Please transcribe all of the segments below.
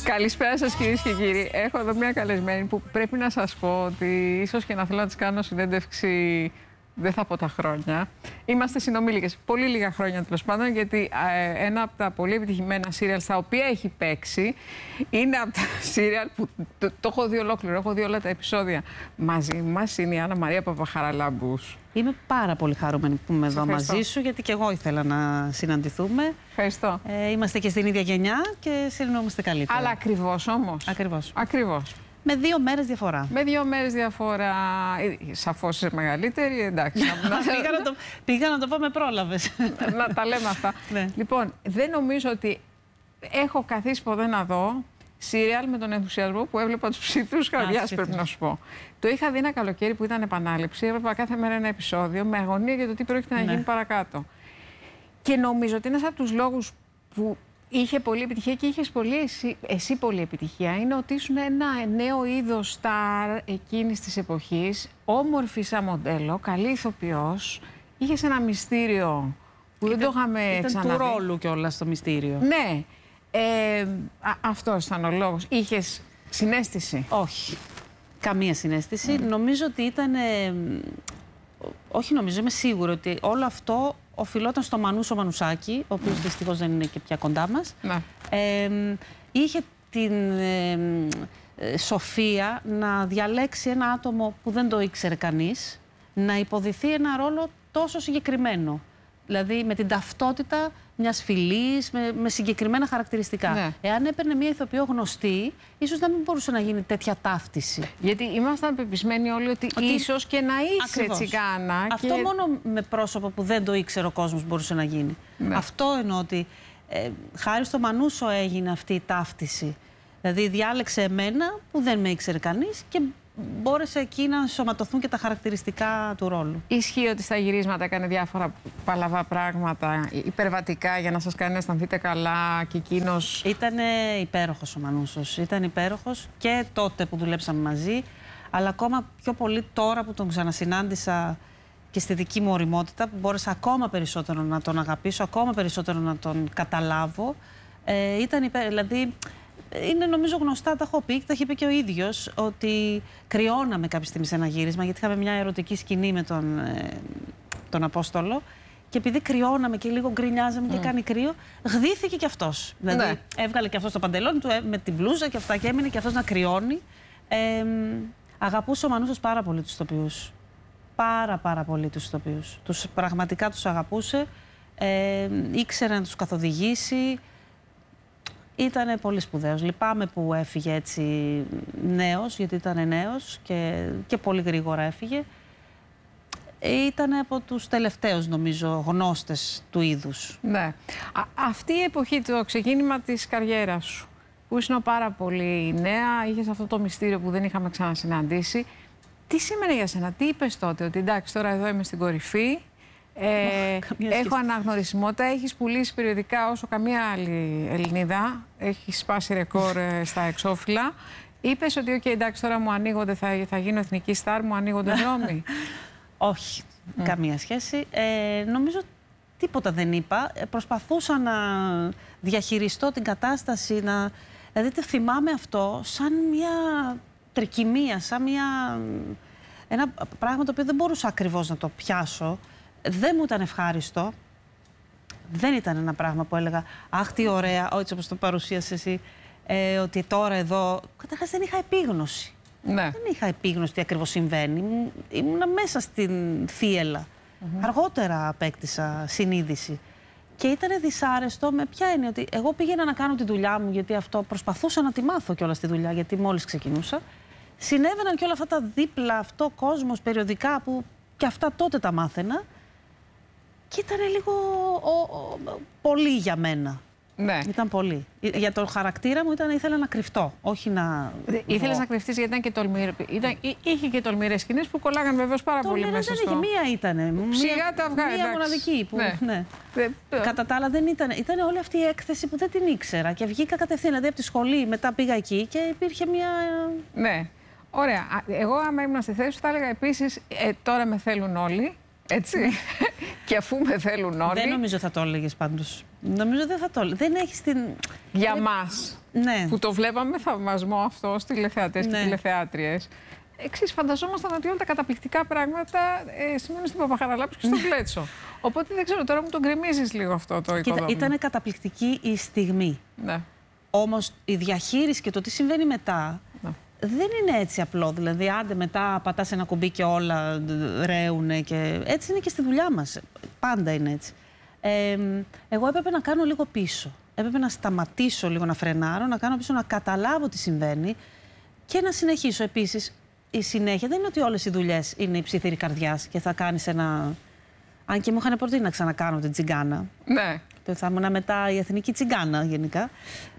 Καλησπέρα σας κυρίες και κύριοι. Έχω εδώ μια καλεσμένη που πρέπει να σας πω ότι ίσως και να θέλω να της κάνω συνέντευξη, δεν θα πω τα χρόνια. Είμαστε συνομήλικες. Πολύ λίγα χρόνια τέλος πάντων, γιατί ένα από τα πολύ επιτυχημένα σύριαλ στα οποία έχει παίξει είναι από τα σύριαλ που το έχω δει ολόκληρο. Έχω δει όλα τα επεισόδια. Μαζί μας είναι η Άννα Μαρία Παπαχαραλάμπους. Είμαι πάρα πολύ χαρούμενη που είμαι εδώ μαζί σου, γιατί και εγώ ήθελα να συναντηθούμε. Ευχαριστώ. Είμαστε και στην ίδια γενιά και συνεννοούμαστε καλύτερα. Αλλά ακριβώς όμως. Ακριβώς. Με 2 μέρες διαφορά. Με 2 μέρες διαφορά. Σαφώς είσαι μεγαλύτερη, εντάξει. Πήγα να το πω, με πρόλαβες. Να τα λέμε αυτά. Ναι. Λοιπόν, δεν νομίζω ότι έχω καθίσει ποτέ να δω σύριαλ με τον ενθουσιασμό που έβλεπα τους ψήθους καρδιάς, πρέπει να σου πω. Το είχα δει ένα καλοκαίρι που ήταν επανάληψη. Έβλεπα κάθε μέρα ένα επεισόδιο με αγωνία για το τι πρόκειται να γίνει παρακάτω. Και νομίζω ότι ένας από τους λόγους που είχε πολλή επιτυχία και είχες εσύ πολλή επιτυχία είναι ότι ήσουν ένα νέο είδος στάρ εκείνης της εποχής, όμορφη σαν μοντέλο, καλή ηθοποιός, είχες ένα μυστήριο που δεν το είχαμε ξαναδεί. Ήταν του ρόλου κιόλας το μυστήριο. Ναι. Αυτός ήταν ο λόγος. Είχες συναίσθηση? Όχι. Καμία συναίσθηση. Νομίζω ότι ήταν... όχι νομίζω, είμαι σίγουρη ότι όλο αυτό οφειλόταν στο Μανούσο Μανουσάκη, ο οποίος δυστυχώς δεν είναι και πια κοντά μας. Ναι. Είχε την σοφία να διαλέξει ένα άτομο που δεν το ήξερε κανείς, να υποδηθεί ένα ρόλο τόσο συγκεκριμένο. Δηλαδή με την ταυτότητα μιας φυλής, με συγκεκριμένα χαρακτηριστικά. Ναι. Εάν έπαιρνε μια ηθοποιό γνωστή, ίσως να μην μπορούσε να γίνει τέτοια ταύτιση. Γιατί ήμασταν πεπισμένοι όλοι ότι ίσως και να είσαι τσιγκάνα. Αυτό μόνο με πρόσωπο που δεν το ήξερε ο κόσμος μπορούσε να γίνει. Ναι. Αυτό εννοώ ότι χάρη στο Μανούσο έγινε αυτή η ταύτιση. Δηλαδή διάλεξε εμένα που δεν με ήξερε κανείς και μπόρεσε εκεί να σωματωθούν και τα χαρακτηριστικά του ρόλου. Ισχύει ότι στα γυρίσματα έκανε διάφορα παλαβά πράγματα, υπερβατικά, για να σας κάνει να αισθανθείτε καλά και εκείνος... Ήταν υπέροχος ο Μανούσος. Ήταν υπέροχος και τότε που δουλέψαμε μαζί, αλλά ακόμα πιο πολύ τώρα που τον ξανασυνάντησα και στη δική μου ωριμότητα, που μπόρεσα ακόμα περισσότερο να τον αγαπήσω, ακόμα περισσότερο να τον καταλάβω. Δηλαδή... Είναι νομίζω γνωστά, τα έχω πει και τα είχε πει και ο ίδιος, ότι κρυώναμε κάποια στιγμή σε ένα γύρισμα, γιατί είχαμε μια ερωτική σκηνή με τον Απόστολο. Και επειδή κρυώναμε και λίγο γκρινιάζαμε και κάνει κρύο, γδύθηκε κι αυτός. Δηλαδή έβγαλε κι αυτός το παντελόνι του με την μπλούζα και αυτά και έμεινε κι αυτός να κρυώνει. Αγαπούσε ο Μανούσος πάρα πολύ τους ηθοποιούς. Πάρα πολύ τους ηθοποιούς. Πραγματικά τους αγαπούσε. Ήξερε να τους καθοδηγήσει. Ήταν πολύ σπουδαίος. Λυπάμαι που έφυγε έτσι νέος, γιατί ήταν νέος και πολύ γρήγορα έφυγε. Ήταν από τους τελευταίους, νομίζω, γνώστες του είδους. Ναι. Αυτή η εποχή, το ξεκίνημα της καριέρας σου, που ήσουν πάρα πολύ νέα, είχες αυτό το μυστήριο που δεν είχαμε ξανασυναντήσει. Τι σήμαινε για σένα, τι είπες τότε, ότι εντάξει, τώρα εδώ είμαι στην κορυφή, έχω αναγνωρισιμότητα, έχεις πουλήσει περιοδικά όσο καμία άλλη Ελληνίδα, έχεις σπάσει ρεκόρ στα εξώφυλλα. Είπες ότι εντάξει, τώρα μου ανοίγονται, θα γίνω εθνική στάρ, μου ανοίγονται δρόμοι? Όχι, καμία σχέση. Νομίζω τίποτα δεν είπα. Προσπαθούσα να διαχειριστώ την κατάσταση, δηλαδή το θυμάμαι αυτό σαν μια τρικυμία, σαν ένα πράγμα το οποίο δεν μπορούσα ακριβώς να το πιάσω. Δεν μου ήταν ευχάριστο. Δεν ήταν ένα πράγμα που έλεγα «Αχ, τι ωραία», έτσι όπως το παρουσίασες εσύ, ότι τώρα εδώ... Καταρχάς δεν είχα επίγνωση. Ναι. Δεν είχα επίγνωση τι ακριβώς συμβαίνει. Ήμουνα μέσα στην θύελλα. Αργότερα απέκτησα συνείδηση. Και ήταν δυσάρεστο με ποια έννοια, ότι εγώ πήγαινα να κάνω τη δουλειά μου, γιατί αυτό προσπαθούσα να τη μάθω κιόλας τη δουλειά, γιατί μόλις ξεκινούσα. Συνέβαιναν και όλα αυτά τα δίπλα, αυτό κόσμος, περιοδικά που και αυτά τότε τα μάθαινα. Και ήταν λίγο πολύ για μένα. Ναι. Ήταν πολύ. Για τον χαρακτήρα μου ήθελα να κρυφτώ, όχι να... Ήθελες να κρυφτείς γιατί ήταν και τολμηρή. Είχε και τολμηρές σκηνές που κολλάγαν βεβαίως πάρα πολύ μέσα στο... Μία ήτανε. Σιγά τα αυγά, μία μοναδική. Που, ναι. Κατά τα άλλα δεν ήταν. Ήταν όλη αυτή η έκθεση που δεν την ήξερα. Και βγήκα κατευθείαν, δηλαδή από τη σχολή, μετά πήγα εκεί και υπήρχε μια... Ναι. Ωραία. Εγώ άμα ήμουν στη θέση σου θα έλεγα επίσης τώρα με θέλουν όλοι. Έτσι. Και αφού με θέλουν όλοι. Δεν νομίζω θα το έλεγες πάντως. Νομίζω δεν θα το έλεγες. Δεν έχεις την... Για μας. Ναι. Που το βλέπαμε με θαυμασμό αυτό στους τηλεθεατές και τηλεθεάτριες. Εξής, φανταζόμασταν ότι όλα τα καταπληκτικά πράγματα σημαίνουν στην Παπαχαραλάμπους και στον Κλέτσο. Οπότε δεν ξέρω, τώρα μου τον γκρεμίζεις λίγο αυτό το οικοδόμημα. Ήταν καταπληκτική η στιγμή. Ναι. Όμως η διαχείριση και το τι συμβαίνει μετά δεν είναι έτσι απλό. Δηλαδή, άντε μετά πατάς ένα κουμπί και όλα ρέουνε. Και... έτσι είναι και στη δουλειά μας. Πάντα είναι έτσι. Εγώ έπρεπε να κάνω λίγο πίσω. Έπρεπε να σταματήσω λίγο, να φρενάρω, να κάνω πίσω, να καταλάβω τι συμβαίνει και να συνεχίσω. Επίσης, η συνέχεια δεν είναι ότι όλες οι δουλειές είναι η ψήθυρη καρδιάς και θα κάνεις ένα... Αν και μου είχαν προτείνει να ξανακάνω την τσιγκάνα. Ναι. Θα ήμουν μετά η εθνική τσιγκάνα γενικά.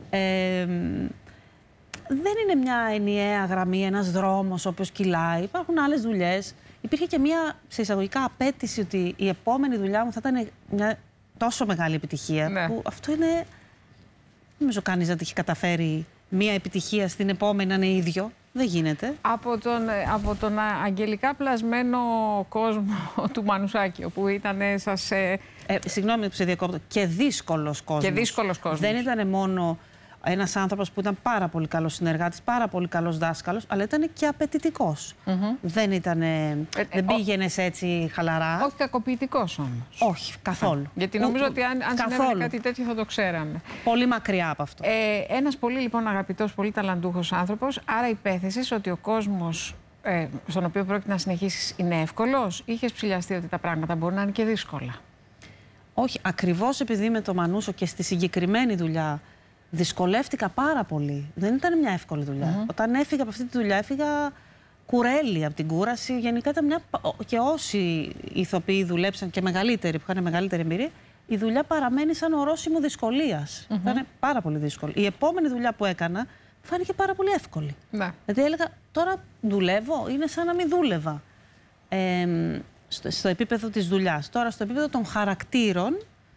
Δεν είναι μια ενιαία γραμμή, ένας δρόμος όπως κυλάει. Υπάρχουν άλλες δουλειές. Υπήρχε και μια, σε εισαγωγικά, απέτηση ότι η επόμενη δουλειά μου θα ήταν μια τόσο μεγάλη επιτυχία. Ναι. Που αυτό είναι... Δεν νομίζω κανείς να έχει καταφέρει μια επιτυχία στην επόμενη να είναι ίδιο. Δεν γίνεται. Από τον αγγελικά πλασμένο κόσμο του Μανουσάκη, όπου ήταν σας... Συγγνώμη που σε διακόπτω. Και δύσκολος κόσμος. Και δύσκολος κόσμος. Δεν ήταν μόνο ένας άνθρωπος που ήταν πάρα πολύ καλός συνεργάτης, πάρα πολύ καλός δάσκαλος, αλλά ήταν και απαιτητικός. Δεν πήγαινες έτσι χαλαρά. Όχι κακοποιητικός όμως. Όχι, καθόλου. Γιατί νομίζω ότι αν συνέβαινε κάτι τέτοιο θα το ξέραμε. Πολύ μακριά από αυτό. Ένας πολύ λοιπόν αγαπητός, πολύ ταλαντούχος άνθρωπος, άρα υπέθεσες ότι ο κόσμος στον οποίο πρόκειται να συνεχίσεις είναι εύκολος, ή είχες ψηλιαστεί ότι τα πράγματα μπορεί να είναι και δύσκολα? Όχι, ακριβώς επειδή με το Μανούσο και στη συγκεκριμένη δουλειά δυσκολεύτηκα πάρα πολύ. Δεν ήταν μια εύκολη δουλειά. Όταν έφυγα από αυτή τη δουλειά, έφυγα κουρέλι από την κούραση. Γενικά ήταν μια... Και όσοι ηθοποιοί δουλέψαν και μεγαλύτεροι, που είχαν μεγαλύτερη εμπειρία, η δουλειά παραμένει σαν ορόσημο δυσκολίας. Ήταν πάρα πολύ δύσκολη. Η επόμενη δουλειά που έκανα φάνηκε πάρα πολύ εύκολη. Ναι. Δηλαδή έλεγα, τώρα δουλεύω, είναι σαν να μην δούλευα. Στο επίπεδο της δουλειάς. Τώρα, στο επίπεδο των χαρακτήρων,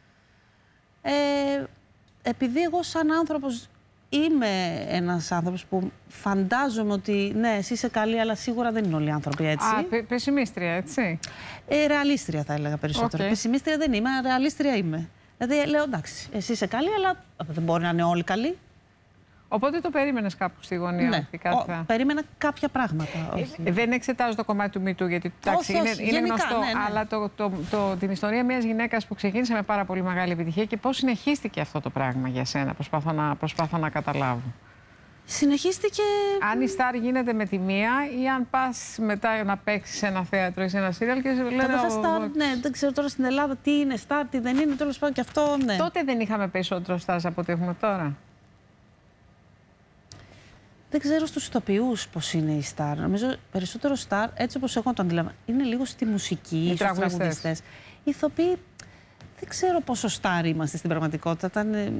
επειδή εγώ σαν άνθρωπος είμαι ένας άνθρωπος που φαντάζομαι ότι ναι, εσύ είσαι καλή, αλλά σίγουρα δεν είναι όλοι οι άνθρωποι έτσι. Πεσημίστρια, έτσι. Ρεαλίστρια θα έλεγα περισσότερο. Πεσημίστρια δεν είμαι, ρεαλίστρια είμαι. Δηλαδή λέω, εντάξει, εσύ είσαι καλή, αλλά δεν μπορεί να είναι όλοι καλοί. Οπότε το περίμενες κάπου στη γωνία? Ναι, περίμενα κάποια πράγματα. Δεν εξετάζω το κομμάτι του MeToo, γιατί είναι γνωστό. Ναι. Αλλά την ιστορία μιας γυναίκας που ξεκίνησε με πάρα πολύ μεγάλη επιτυχία και πώς συνεχίστηκε αυτό το πράγμα για σένα, προσπάθω να καταλάβω. Συνεχίστηκε... Αν η στάρ γίνεται με τη μία ή αν πας μετά να παίξεις σε ένα θέατρο ή σε ένα σύριαλ και λένε... Ναι, δεν ξέρω τώρα στην Ελλάδα τι είναι στάρ, τι δεν είναι, τέλος πάντων και αυτό, ναι. Τότε δεν είχαμε περισσότερο στάρ από ό,τι έχουμε τώρα. Δεν ξέρω στους ηθοποιούς πώς είναι η στάρ. Νομίζω περισσότερο στάρ, έτσι όπως εγώ το αντιλαμβάνω, είναι λίγο στη μουσική, στους τραγουδιστές. Οι ηθοποιοί, δεν ξέρω πόσο στάρ είμαστε στην πραγματικότητα. Ήταν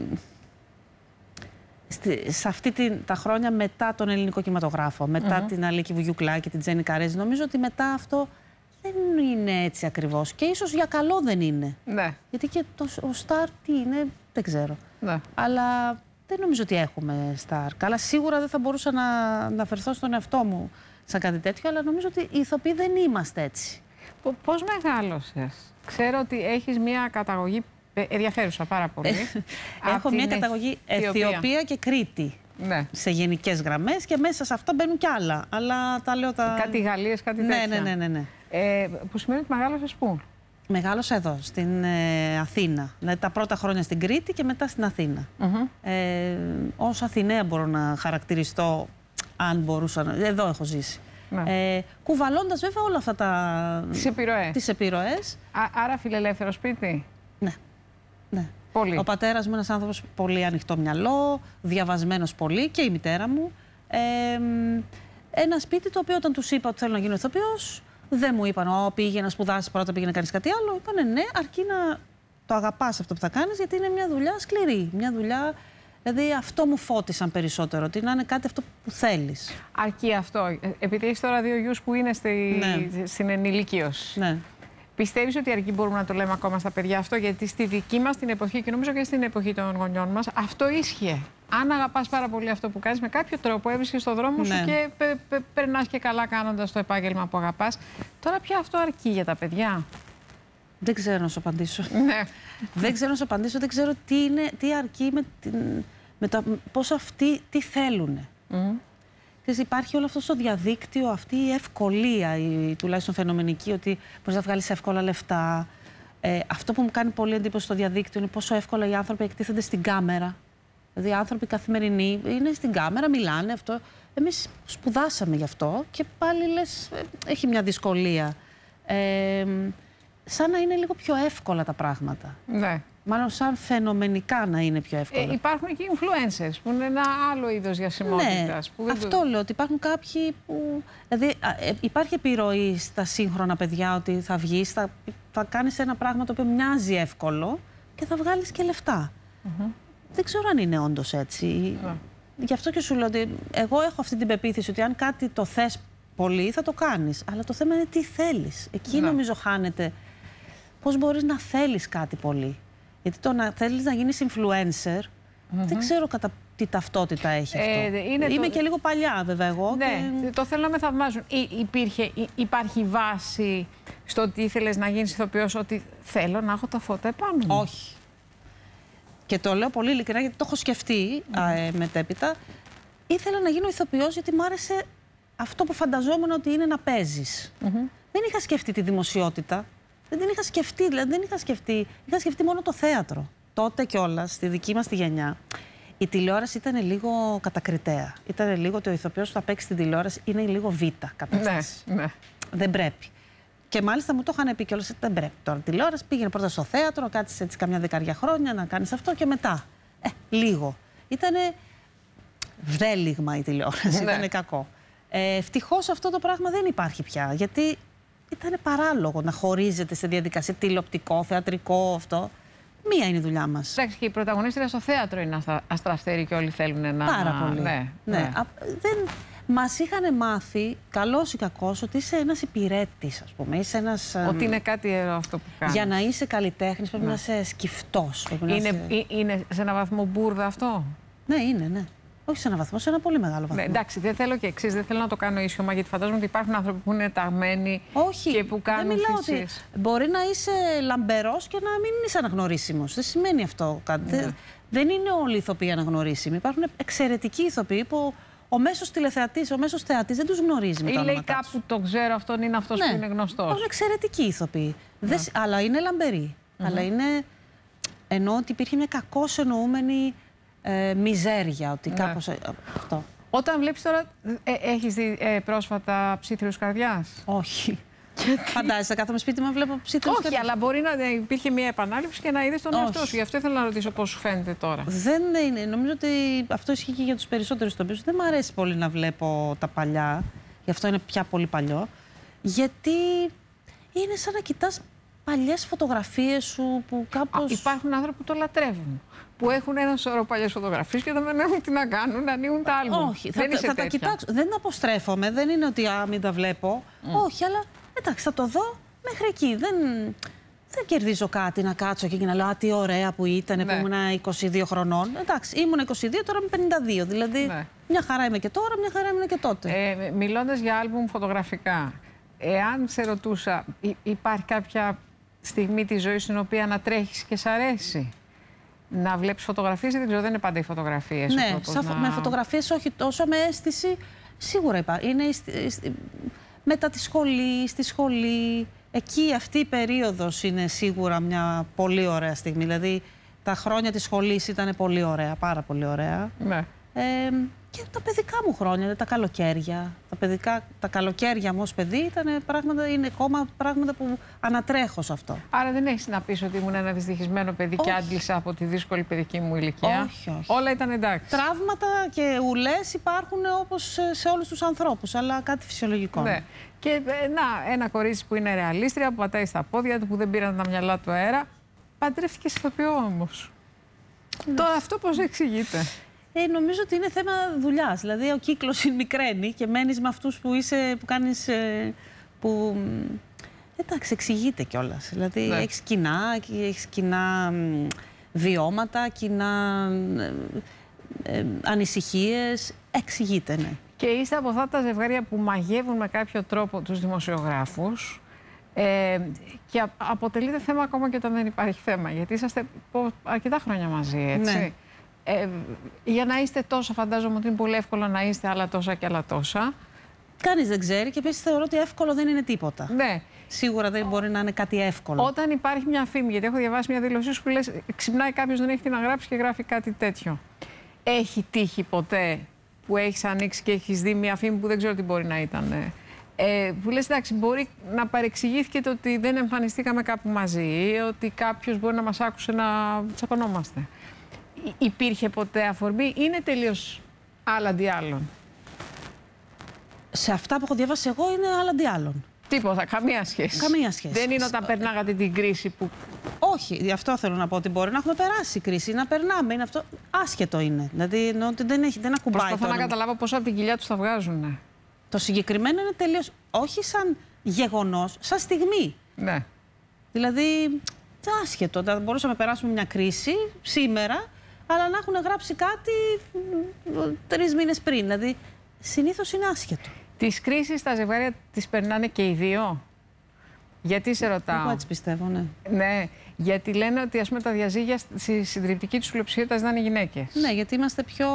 σε αυτή τα χρόνια μετά τον ελληνικό κινηματογράφο, μετά την Αλίκη Βουγιουκλάκη και την Τζέννη Καρέζη, νομίζω ότι μετά αυτό δεν είναι έτσι ακριβώς. Και ίσως για καλό δεν είναι. Ναι. Γιατί και ο στάρ τι είναι, δεν ξέρω. Ναι. Αλλά... δεν νομίζω ότι έχουμε στάρ. Καλά, σίγουρα δεν θα μπορούσα να αναφερθώ στον εαυτό μου σαν κάτι τέτοιο, αλλά νομίζω ότι οι ηθοποιοί δεν είμαστε έτσι. Πώς μεγάλωσες? Ξέρω ότι έχεις μια καταγωγή ενδιαφέρουσα πάρα πολύ. Έχω μια καταγωγή Αιθιοπία και Κρήτη. Ναι. Σε γενικές γραμμές και μέσα σε αυτά μπαίνουν κι άλλα. Αλλά τα λέω τα... Κάτι Γαλλίες, κάτι τέτοια. Ναι. Που σημαίνει ότι μεγάλωσες πού? Μεγάλωσα εδώ, στην Αθήνα. Δηλαδή τα πρώτα χρόνια στην Κρήτη και μετά στην Αθήνα. Ως Αθηναία μπορώ να χαρακτηριστώ, αν μπορούσα να... Εδώ έχω ζήσει. Ναι. Κουβαλώντας βέβαια όλα αυτά τις επιρροές. Άρα φιλελεύθερο σπίτι. Ναι. Πολύ. Ο πατέρας μου είναι ένας άνθρωπος πολύ ανοιχτό μυαλό, διαβασμένος πολύ, και η μητέρα μου. Ένα σπίτι το οποίο όταν τους είπα ότι θέλω να γίνω ηθοποιός, δεν μου είπαν, πήγε να σπουδάσεις πρώτα, πήγε να κάνεις κάτι άλλο. Είπανε ναι, αρκεί να το αγαπάς αυτό που θα κάνεις, γιατί είναι μια δουλειά σκληρή. Μια δουλειά, δηλαδή αυτό μου φώτισαν περισσότερο, ότι να είναι κάτι αυτό που θέλεις. Αρκεί αυτό. Επειδή έχεις τώρα 2 γιους που είναι στην ενηλικίωση. Ναι. Πιστεύεις ότι αρκεί, μπορούμε να το λέμε ακόμα στα παιδιά αυτό? Γιατί στη δική μας την εποχή και νομίζω και στην εποχή των γονιών μας αυτό ίσχυε. Αν αγαπάς πάρα πολύ αυτό που κάνεις, με κάποιο τρόπο έβρισκες στον δρόμο σου και περνάς και καλά κάνοντας το επάγγελμα που αγαπάς. Τώρα πια αυτό αρκεί για τα παιδιά? Δεν ξέρω να σου απαντήσω. Ναι. Δεν ξέρω να σου απαντήσω, δεν ξέρω τι αρκεί πώς αυτοί τι θέλουν. Υπάρχει όλο αυτό στο διαδίκτυο, αυτή η ευκολία, τουλάχιστον φαινομενική, ότι μπορείς να βγάλεις εύκολα λεφτά. Αυτό που μου κάνει πολύ εντύπωση στο διαδίκτυο είναι πόσο εύκολα οι άνθρωποι εκτίθενται στην κάμερα. Δηλαδή, οι άνθρωποι καθημερινοί είναι στην κάμερα, μιλάνε αυτό. Εμείς σπουδάσαμε γι' αυτό και πάλι λες, έχει μια δυσκολία. Σαν να είναι λίγο πιο εύκολα τα πράγματα. Ναι. Μάλλον σαν φαινομενικά να είναι πιο εύκολα. Υπάρχουν και influencers που είναι ένα άλλο είδος διασημότητας. Ναι, αυτό λέω, ότι υπάρχουν κάποιοι που... Δηλαδή, υπάρχει επιρροή στα σύγχρονα παιδιά ότι θα βγεις, θα κάνεις ένα πράγμα το οποίο μοιάζει εύκολο και θα βγάλεις και λεφτά. Δεν ξέρω αν είναι όντως έτσι. Γι' αυτό και σου λέω ότι εγώ έχω αυτή την πεποίθηση ότι αν κάτι το θες πολύ θα το κάνεις. Αλλά το θέμα είναι τι θέλεις. Εκεί νομίζω χάνεται πώς μπορείς να θέλεις κάτι πολύ. Γιατί το να θέλεις να γίνεις influencer, δεν ξέρω κατά τι ταυτότητα έχει αυτό. Είμαι και λίγο παλιά βέβαια εγώ. Ναι, και... το θέλω να με θαυμάζουν. Υπάρχει βάση στο ότι ήθελες να γίνεις ηθοποιός, ότι θέλω να έχω τα φώτα επάνω μου? Όχι. Και το λέω πολύ ειλικρινά γιατί το έχω σκεφτεί μετέπειτα. Ήθελα να γίνω ηθοποιός γιατί μου άρεσε αυτό που φανταζόμουν ότι είναι να παίζεις. Δεν είχα σκεφτεί τη δημοσιότητα. Δεν την είχα σκεφτεί, δηλαδή δεν είχα σκεφτεί. Είχα σκεφτεί μόνο το θέατρο. Τότε κιόλας, στη δική μας τη γενιά, η τηλεόραση ήταν λίγο κατακριτέα. Ήταν λίγο ότι ο ηθοποιός που θα παίξει στην τηλεόραση είναι λίγο β' κατάσταση. Ναι. Δεν πρέπει. Και μάλιστα μου το είχαν πει κιόλας, δεν πρέπει τώρα. Τηλεόραση πήγαινε πρώτα στο θέατρο, να κάτσεις έτσι καμιά δεκαριά χρόνια, να κάνεις αυτό και μετά. Λίγο. Ήτανε βδέλιγμα η τηλεόραση, ήτανε κακό. Ευτυχώς αυτό το πράγμα δεν υπάρχει πια, γιατί ήταν παράλογο να χωρίζεται σε διαδικασία τηλεοπτικό, θεατρικό, αυτό. Μία είναι η δουλειά μας. Εντάξει, και η πρωταγωνίστρια στο θέατρο είναι αστραφτερή και όλοι θέλουν να... Πάρα πολύ. Ναι. Μας είχαν μάθει, καλός ή κακός, ότι είσαι ένας υπηρέτης, ας πούμε. Είσαι ένας, ότι είναι κάτι αυτό που κάνεις. Για να είσαι καλλιτέχνης πρέπει να είσαι σκυφτός. Είναι σε ένα βαθμό μπουρδα αυτό? Ναι, είναι, ναι. Όχι σε ένα βαθμό, σε ένα πολύ μεγάλο βαθμό. Ναι, εντάξει, δεν θέλω και εξής, δεν θέλω να το κάνω ίσιωμα, γιατί φαντάζομαι ότι υπάρχουν άνθρωποι που είναι ταγμένοι και που κάνουν θυσίες. Μπορεί να είσαι λαμπερός και να μην είσαι αναγνωρίσιμος. Δεν σημαίνει αυτό κάτι. Δεν είναι όλοι οι ηθοποιοί αναγνωρίσιμοι. Υπάρχουν εξαιρετικοί ηθοποιοί που ο μέσος τηλεθεατής, ο μέσος θεατής δεν τους γνωρίζει με το όνομα. Ή λέει κάπου το ξέρω, αυτόν είναι αυτός που είναι γνωστός. Είναι εξαιρετικοί ηθοποιοί. Αλλά είναι λαμπεροί. Αλλά είναι. Ενώ ότι υπήρχε μια κακώς εννοούμενη μιζέρια, ότι κάπως αυτό. Όταν βλέπεις τώρα, έχεις δει πρόσφατα Ψήθυρους Καρδιάς? Όχι. Φαντάζεσαι, κάθομαι σπίτι μου, βλέπω Ψήθυρους Καρδιάς. Όχι, αλλά μπορεί να υπήρχε μια επανάληψη και να είδες τον εαυτό σου. Γι' αυτό ήθελα να ρωτήσω πώς σου φαίνεται τώρα. Δεν είναι. Νομίζω ότι αυτό ισχύει και για τους περισσότερους ηθοποιούς. Δεν μου αρέσει πολύ να βλέπω τα παλιά. Γι' αυτό είναι πια πολύ παλιό. Γιατί είναι σαν να κοιτάς παλιές φωτογραφίες σου που κάπως... Υπάρχουν άνθρωποι που το λατρεύουν. Που έχουν ένα σωρό παλιές φωτογραφίες και δεν έχουν τι να κάνουν, να ανοίγουν τα άλμπουμ. Όχι, θα τα κοιτάξω. Δεν αποστρέφομαι, δεν είναι ότι μην τα βλέπω. Όχι, αλλά εντάξει, θα το δω μέχρι εκεί. Δεν κερδίζω κάτι να κάτσω και να λέω «Α, τι ωραία που ήταν, που ήμουν 22 χρονών». Εντάξει, ήμουν 22, τώρα είμαι 52. Δηλαδή, μια χαρά είμαι και τώρα, μια χαρά ήμουν και τότε. Μιλώντας για άλμπουμ φωτογραφικά, εάν σε ρωτούσα, υπάρχει κάποια στιγμή της ζωής στην οποία να τρέχεις και σ' αρέσει να βλέπεις φωτογραφίες? Δεν ξέρω, δεν είναι πάντα οι φωτογραφίες. Ναι, με φωτογραφίες όχι τόσο, με αίσθηση σίγουρα υπάρχει. Είναι μετά τη σχολή, στη σχολή. Εκεί αυτή η περίοδος είναι σίγουρα μια πολύ ωραία στιγμή. Δηλαδή τα χρόνια της σχολής ήταν πολύ ωραία, πάρα πολύ ωραία. Ναι. Και τα παιδικά μου χρόνια, τα καλοκαίρια. Τα καλοκαίρια μου ως παιδί είναι ακόμα πράγματα που ανατρέχω σε αυτό. Άρα δεν έχεις να πεις ότι ήμουν ένα δυστυχισμένο παιδί και άντλησα από τη δύσκολη παιδική μου ηλικία? Όχι. Όλα ήταν εντάξει. Τραύματα και ουλές υπάρχουν όπως σε όλους τους ανθρώπους, αλλά κάτι φυσιολογικό. Ναι. Και ένα κορίτσι που είναι ρεαλίστρια, που πατάει στα πόδια του, που δεν πήραν τα μυαλά του αέρα, παντρεύτηκε σε ηθοποιό όμως. Τώρα αυτό πώς εξηγείται? Νομίζω ότι είναι θέμα δουλειάς. Δηλαδή, ο κύκλος μικραίνει και μένεις με αυτούς που κάνεις. Εντάξει, εξηγείται κιόλας. Δηλαδή, έχεις κοινά βιώματα, κοινά ανησυχίες. Εξηγείται, ναι. Και είστε από αυτά τα ζευγάρια που μαγεύουν με κάποιο τρόπο τους δημοσιογράφους και αποτελείται θέμα ακόμα και όταν δεν υπάρχει θέμα. Γιατί είσαστε αρκετά χρόνια μαζί, έτσι. Ναι. Για να είστε τόσα, φαντάζομαι ότι είναι πολύ εύκολο να είστε άλλα τόσα και άλλα τόσα. Κανείς δεν ξέρει και επίσης θεωρώ ότι εύκολο δεν είναι τίποτα. Ναι. Σίγουρα δεν μπορεί να είναι κάτι εύκολο. Όταν υπάρχει μια φήμη, γιατί έχω διαβάσει μια δήλωσή σου που λες, ξυπνάει κάποιος, δεν έχει τι να γράψει και γράφει κάτι τέτοιο. Έχει τύχει ποτέ που έχεις ανοίξει και έχεις δει μια φήμη που δεν ξέρω τι μπορεί να ήταν? Που λες, εντάξει, μπορεί να παρεξηγήθηκε το ότι δεν εμφανιστήκαμε κάπου μαζί ή ότι κάποιος μπορεί να μας άκουσε να τσακωνόμαστε. Υπήρχε ποτέ αφορμή ή είναι τελείως άλλα αντί άλλων? Σε αυτά που έχω διαβάσει εγώ είναι άλλα αντί άλλων. Τίποτα, καμία σχέση. Καμία σχέση. Δεν είναι όταν περνάγατε την κρίση που... Όχι, γι' αυτό θέλω να πω ότι μπορεί να έχουμε περάσει κρίση, να περνάμε. Είναι αυτό. Άσχετο είναι. Δηλαδή ότι δεν ακουμπάει. Προσπαθώ να καταλάβω πόσο από την κοιλιά τους τα βγάζουν. Το συγκεκριμένο είναι τελείως, όχι σαν γεγονός, σαν στιγμή. Ναι. Δηλαδή, άσχετο. Θα μπορούσαμε να περάσουμε μια κρίση σήμερα, αλλά να έχουν γράψει κάτι 3 μήνες πριν. Δηλαδή, συνήθως είναι άσχετο. Τις κρίσεις στα ζευγάρια τις περνάνε και οι δύο? Γιατί σε ρωτάω? Εγώ έτσι πιστεύω, ναι. Ναι, γιατί λένε ότι ας πούμε τα διαζύγια στη συντριπτική τους πλειοψηφία τα ζητάνε οι γυναίκες. Ναι, γιατί είμαστε πιο...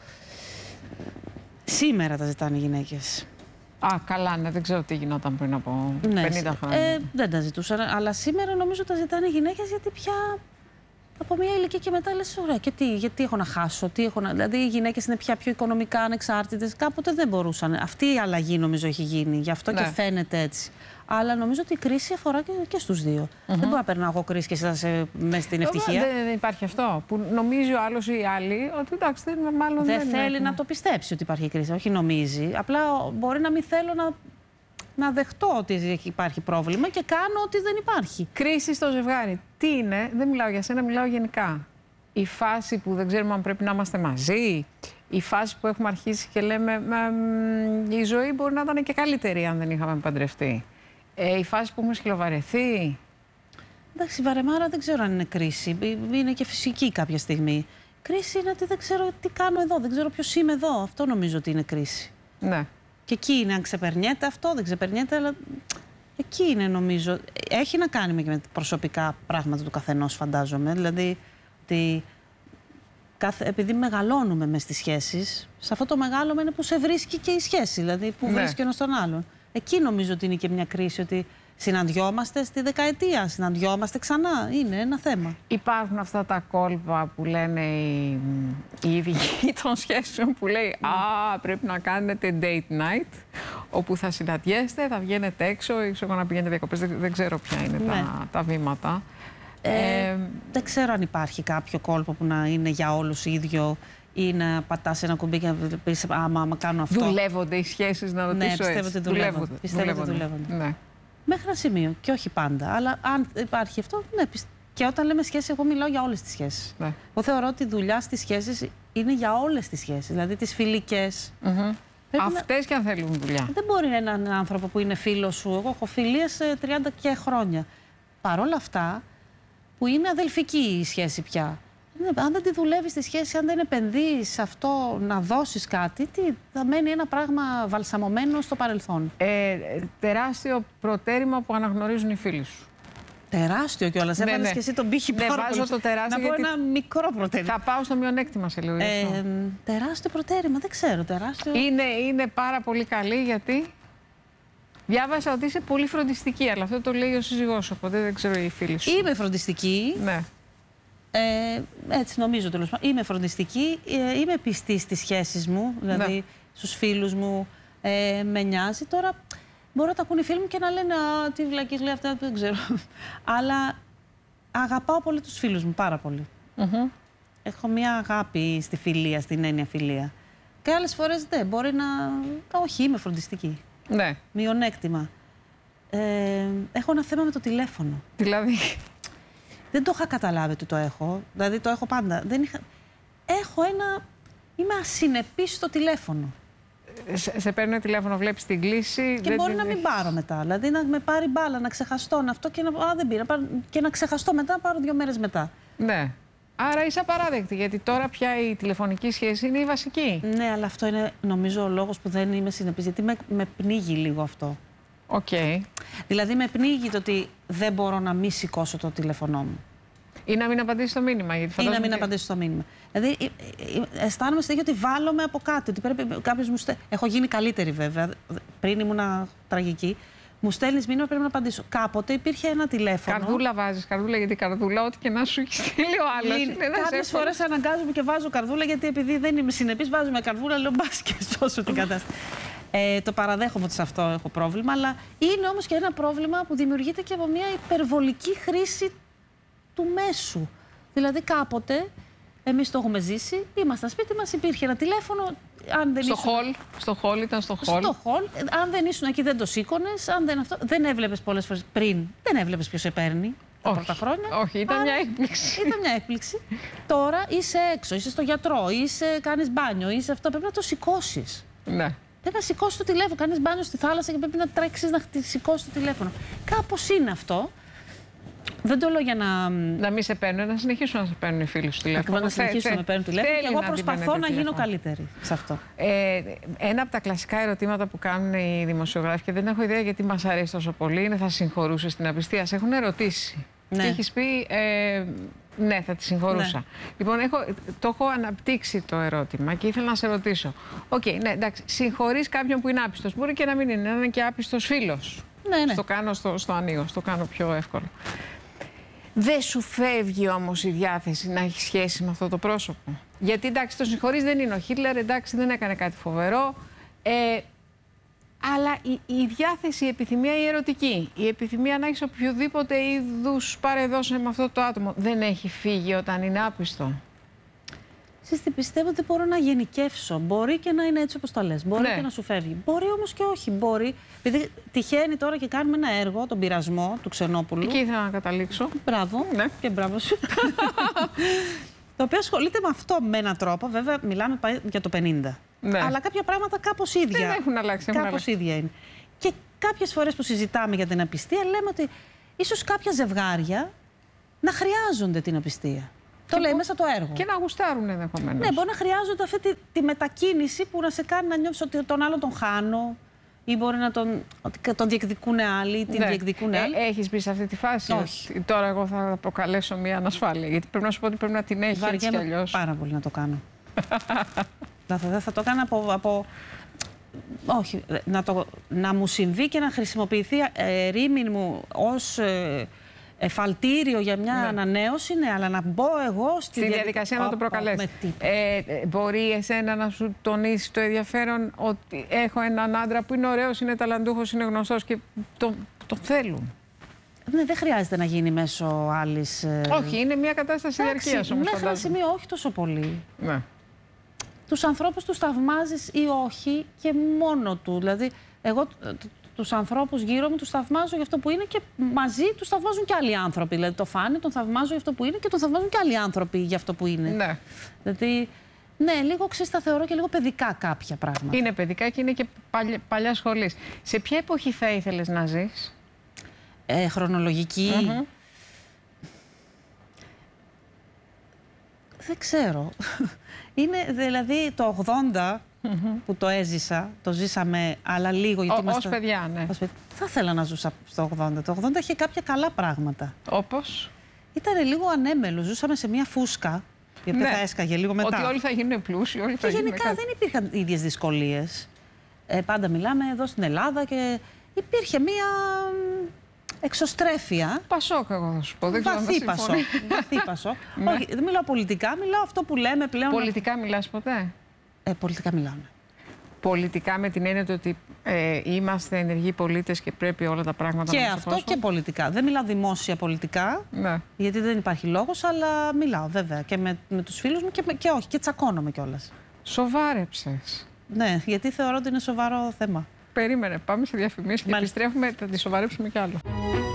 Σήμερα τα ζητάνε οι γυναίκες. Α, καλά, ναι, δεν ξέρω τι γινόταν πριν από 50 χρόνια. Δεν τα ζητούσαν, αλλά σήμερα νομίζω τα ζητάνε οι γυναίκες γιατί πια από μια ηλικία και μετά λες, ωραία, και γιατί έχω να χάσω, Δηλαδή οι γυναίκες είναι πια πιο οικονομικά ανεξάρτητες, κάποτε δεν μπορούσαν. Αυτή η αλλαγή νομίζω έχει γίνει, γι' αυτό και φαίνεται έτσι. Αλλά νομίζω ότι η κρίση αφορά και στους δύο. Δεν μπορώ να περνάω εγώ κρίση και εσάς μέσα στην ευτυχία. Δεν υπάρχει αυτό. Που νομίζει ο άλλος ή η άλλη ότι εντάξει, μάλλον δεν θέλει να το πιστέψει ότι υπάρχει κρίση. Όχι νομίζει. Απλά μπορεί να μην θέλω να δεχτώ ότι υπάρχει πρόβλημα και κάνω ότι δεν υπάρχει. Κρίση στο ζευγάρι. Τι είναι? Δεν μιλάω για σένα, μιλάω γενικά. Η φάση που δεν ξέρουμε αν πρέπει να είμαστε μαζί. Η φάση που έχουμε αρχίσει και λέμε η ζωή μπορεί να ήταν και καλύτερη αν δεν είχαμε παντρευτεί. Η φάση που έχουμε σκυλοβαρεθεί. Εντάξει, η βαρεμάρα δεν ξέρω αν είναι κρίση. Είναι και φυσική κάποια στιγμή. Κρίση είναι ότι δεν ξέρω τι κάνω εδώ, δεν ξέρω ποιος είμαι εδώ. Αυτό νομίζω ότι είναι κρίση. Ναι. Και εκεί είναι, αν ξεπερνιέται αυτό, δεν ξεπερνιέται, αλλά εκεί είναι νομίζω. Έχει να κάνει και με προσωπικά πράγματα του καθενός, φαντάζομαι. Δηλαδή, ότι επειδή μεγαλώνουμε μες στις σχέσεις, σε αυτό το μεγάλωμα είναι που σε βρίσκει και η σχέση, δηλαδή που βρίσκει ο ένας τον άλλον. Εκεί νομίζω ότι είναι και μια κρίση, ότι συναντιόμαστε στη δεκαετία, συναντιόμαστε ξανά. Είναι ένα θέμα. Υπάρχουν αυτά τα κόλπα που λένε οι ειδικοί των σχέσεων που λέει «Α, πρέπει να κάνετε date night, όπου θα συναντιέστε, θα βγαίνετε έξω, ίσως να πηγαίνετε διακοπές». Δεν ξέρω ποια είναι τα βήματα. Δεν ξέρω αν υπάρχει κάποιο κόλπο που να είναι για όλους ίδιο ή να πατάς ένα κουμπί και να πεις άμα κάνω αυτό. Δουλεύονται οι σχέσεις, να ρωτήσω έτσι? Ναι, πιστεύω ότι δουλεύονται. Ναι. Μέχρι ένα σημείο και όχι πάντα. Αλλά αν υπάρχει αυτό, ναι. Και όταν λέμε σχέση, εγώ μιλάω για όλες τις σχέσεις. Ναι. Εγώ θεωρώ ότι η δουλειά στις σχέσεις είναι για όλες τις σχέσεις. Δηλαδή τις φιλικές. Αυτές και αν θέλουν δουλειά. Δεν μπορεί έναν άνθρωπο που είναι φίλος σου. Εγώ έχω φιλίες 30 και χρόνια. Παρ' όλα αυτά, που είναι αδελφική η σχέση πια. Αν δεν τη δουλεύεις τη σχέση, αν δεν επενδύεις σε αυτό να δώσεις κάτι, θα μένει ένα πράγμα βαλσαμωμένο στο παρελθόν. Τεράστιο προτέρημα που αναγνωρίζουν οι φίλοι σου. Τεράστιο κιόλας. Έβαλες και εσύ τον πύχη πάρα πολύ. Το τεράστιο. Να πω ένα μικρό προτέρημα. Θα πάω στο μειονέκτημα σε λίγο. Τεράστιο προτέρημα, δεν ξέρω. Τεράστιο. Είναι πάρα πολύ καλή γιατί διάβασα ότι είσαι πολύ φροντιστική, αλλά αυτό το λέει ο σύζυγός σου, οπότε δεν ξέρω οι φίλοι σου. Είμαι φροντιστική. Ναι. Έτσι νομίζω τέλος πάντων. Είμαι φροντιστική, είμαι πιστή στις σχέσεις μου, δηλαδή στους φίλους μου, με νοιάζει. Τώρα μπορώ να τα ακούν οι φίλοι μου και να λένε «Α, τι βλακής λέει αυτά», δεν ξέρω. Αλλά αγαπάω πολύ τους φίλους μου, πάρα πολύ. Έχω μια αγάπη στη φιλία, στην έννοια φιλία. Και άλλες φορές δεν, μπορεί να... Όχι, είμαι φροντιστική. Ναι. Μειονέκτημα. Έχω ένα θέμα με το τηλέφωνο. Δηλαδή... Δεν το είχα καταλάβει ότι το έχω. Δηλαδή το έχω πάντα. Έχω ένα... Είμαι ασυνεπής στο τηλέφωνο. Σε παίρνω τηλέφωνο, βλέπεις την κλήση... Και μπορεί να μην πάρω μετά. Δηλαδή να με πάρει μπάλα, να ξεχαστώ αυτό και να... Α, δεν πήρα. Και να ξεχαστώ μετά, να πάρω 2 μέρες μετά. Ναι. Άρα είσαι απαράδεκτη, γιατί τώρα πια η τηλεφωνική σχέση είναι η βασική. Ναι, αλλά αυτό είναι νομίζω ο λόγος που δεν είμαι συνεπής. Γιατί με πνίγει λίγο αυτό. Οκ. Δηλαδή με πνίγει το ότι δεν μπορώ να μη σηκώσω το τηλέφωνό μου. Ή να μην απαντήσει το μήνυμα. Ή να μην απαντήσει το μήνυμα. Δηλαδή, αισθάνομαι συνέχεια ότι βάλλομαι από κάτι. Ότι πρέπει κάποιος μου στέλνει. Έχω γίνει καλύτερη βέβαια. Πριν ήμουν τραγική. Μου στέλνει μήνυμα, πρέπει να απαντήσω. Κάποτε υπήρχε ένα τηλέφωνο. Καρδούλα βάζεις, καρδούλα, γιατί καρδούλα, ό,τι και να σου έχει στείλει ο άλλος. Κάποιες φορές αναγκάζομαι και βάζω καρδούλα, γιατί επειδή δεν είμαι συνεπής, βάζουμε καρδούλα, λέω μπας και σώσω την κατάσταση. Το παραδέχομαι ότι σε αυτό έχω πρόβλημα, αλλά είναι όμως και ένα πρόβλημα που δημιουργείται και από μια υπερβολική χρήση του μέσου. Δηλαδή κάποτε, εμείς το έχουμε ζήσει, ήμασταν σπίτι μας, υπήρχε ένα τηλέφωνο. Αν δεν στο χολ ήταν στο χολ. Στο χολ. Αν δεν ήσουν εκεί, δεν το σήκωνες. Δεν έβλεπες πολλές φορές πριν. Δεν έβλεπες ποιος σε παίρνει τα πρώτα χρόνια. Όχι, ήταν μια έκπληξη. Ήταν μια έκπληξη. Τώρα είσαι έξω, είσαι στο γιατρό, κάνεις μπάνιο, είσαι αυτό. Πρέπει να το σηκώσεις. Ναι. Πρέπει να σηκώσεις το τηλέφωνο. Κάνεις μπάνιο στη θάλασσα και πρέπει να τρέξεις να σηκώσεις το τηλέφωνο. Κάπως είναι αυτό. Δεν το λέω για να. Να μην σε παίρνουν, να συνεχίσουν να σε παίρνουν οι φίλοι σου τηλέφωνο. Να συνεχίσουν να παίρνουν τηλέφωνο. Και εγώ προσπαθώ να γίνω καλύτερη σε αυτό. Ένα από τα κλασικά ερωτήματα που κάνουν οι δημοσιογράφοι, και δεν έχω ιδέα γιατί μας αρέσει τόσο πολύ, είναι: θα συγχωρούσες την απιστία? Σε έχουν ερωτήσει. Ναι. Και έχεις πει ναι, θα τη συγχωρούσα. Ναι. Λοιπόν, το έχω αναπτύξει το ερώτημα και ήθελα να σε ρωτήσω. Ναι, εντάξει, συγχωρείς κάποιον που είναι άπιστος. Μπορεί και να μην είναι, να είναι και άπιστος φίλος. Ναι. Στο κάνω στο ανοίγω, στο κάνω πιο εύκολο. Δεν σου φεύγει όμως η διάθεση να έχει σχέση με αυτό το πρόσωπο? Γιατί εντάξει, το συγχωρείς, δεν είναι ο Χίτλερ, εντάξει, δεν έκανε κάτι φοβερό. Αλλά η διάθεση, η επιθυμία, η ερωτική, η επιθυμία να έχεις οποιοδήποτε είδους παρεδώσει με αυτό το άτομο, δεν έχει φύγει όταν είναι άπιστο? Πιστεύω ότι μπορώ να γενικεύσω. Μπορεί και να είναι έτσι όπως το λες. Μπορεί και να σου φεύγει. Μπορεί όμως και όχι. Μπορεί. Επειδή τυχαίνει τώρα και κάνουμε ένα έργο, τον πειρασμό του Ξενόπουλου. Εκεί ήθελα να καταλήξω. Μπράβο. Ναι. Και μπράβο σου. Το οποίο ασχολείται με αυτό με έναν τρόπο. Βέβαια, μιλάμε για το 50. Ναι. Αλλά κάποια πράγματα κάπως ίδια. Δεν έχουν αλλάξει. Κάπως ίδια είναι. Και κάποιες φορές που συζητάμε για την απιστία, λέμε ότι ίσως κάποια ζευγάρια να χρειάζονται την απιστία. Το λέει μέσα το έργο. Και να γουστάρουν ενδεχομένως. Ναι, μπορεί να χρειάζονται αυτή τη μετακίνηση που να σε κάνει να νιώθεις ότι τον άλλον τον χάνω, ή μπορεί να τον διεκδικούν άλλοι, την διεκδικούν άλλοι. Έχεις μπει σε αυτή τη φάση? Όχι. Τώρα εγώ θα προκαλέσω μια ανασφάλεια. Γιατί πρέπει να σου πω ότι πρέπει να την έχει έτσι κι αλλιώς. Πάρα πολύ να το κάνω. Δεν θα το έκανα από. Όχι. Να μου συμβεί και να χρησιμοποιηθεί ρήμην μου ως εφαλτήριο για μια ανανέωση, ναι, αλλά να μπω εγώ στη διαδικασία να το προκαλέσει. Μπορεί εσένα να σου τονίσει το ενδιαφέρον ότι έχω έναν άντρα που είναι ωραίος, είναι ταλαντούχος, είναι γνωστός και τον θέλουν? Ναι, δεν χρειάζεται να γίνει μέσω άλλης. Όχι, είναι μια κατάσταση διαρκείας όμως. Μέχρι ένα σημείο όχι τόσο πολύ. Ναι. Τους ανθρώπους τους θαυμάζεις ή όχι και μόνο του. Δηλαδή, εγώ τους ανθρώπους γύρω μου τους θαυμάζω για αυτό που είναι και μαζί τους θαυμάζουν και άλλοι άνθρωποι. Δηλαδή, το Φάνη τον θαυμάζω για αυτό που είναι και τον θαυμάζουν και άλλοι άνθρωποι για αυτό που είναι. Ναι. Δηλαδή, ναι, λίγο τα θεωρώ και λίγο παιδικά κάποια πράγματα. Είναι παιδικά και είναι και παλιά σχολής. Σε ποια εποχή θα ήθελες να ζεις? Χρονολογική. Δεν ξέρω. Είναι δηλαδή το 80 που το έζησα, το ζήσαμε, αλλά λίγο. Ως παιδιά, ναι. Θα ήθελα να ζούσα στο 80. Το 80 είχε κάποια καλά πράγματα. Όπως? Ήταν λίγο ανέμελο. Ζούσαμε σε μια φούσκα, η οποία θα έσκαγε λίγο μετά. Ότι όλοι θα γίνουν πλούσιοι, όλοι θα γίνουν. Γενικά δεν υπήρχαν ίδιες δυσκολίες. Πάντα μιλάμε εδώ στην Ελλάδα και υπήρχε μια εξωστρέφεια. Πασόκ, εγώ θα σου πω. Βαθύ Πασόκ. Όχι, δεν μιλάω πολιτικά, μιλάω αυτό που λέμε πλέον. Πολιτικά μιλάς ποτέ? Πολιτικά μιλάμε. Πολιτικά με την έννοια ότι είμαστε ενεργοί πολίτες και πρέπει όλα τα πράγματα να μας αυτό και πολιτικά. Δεν μιλάω δημόσια πολιτικά, γιατί δεν υπάρχει λόγος, αλλά μιλάω βέβαια και με τους φίλους μου και όχι, και τσακώνομαι κιόλας. Σοβάρεψες? Ναι, γιατί θεωρώ ότι είναι σοβαρό θέμα. Περίμενε, πάμε σε διαφημίσεις και επιστρέφουμε, θα τη σοβαρέψουμε κι άλλο.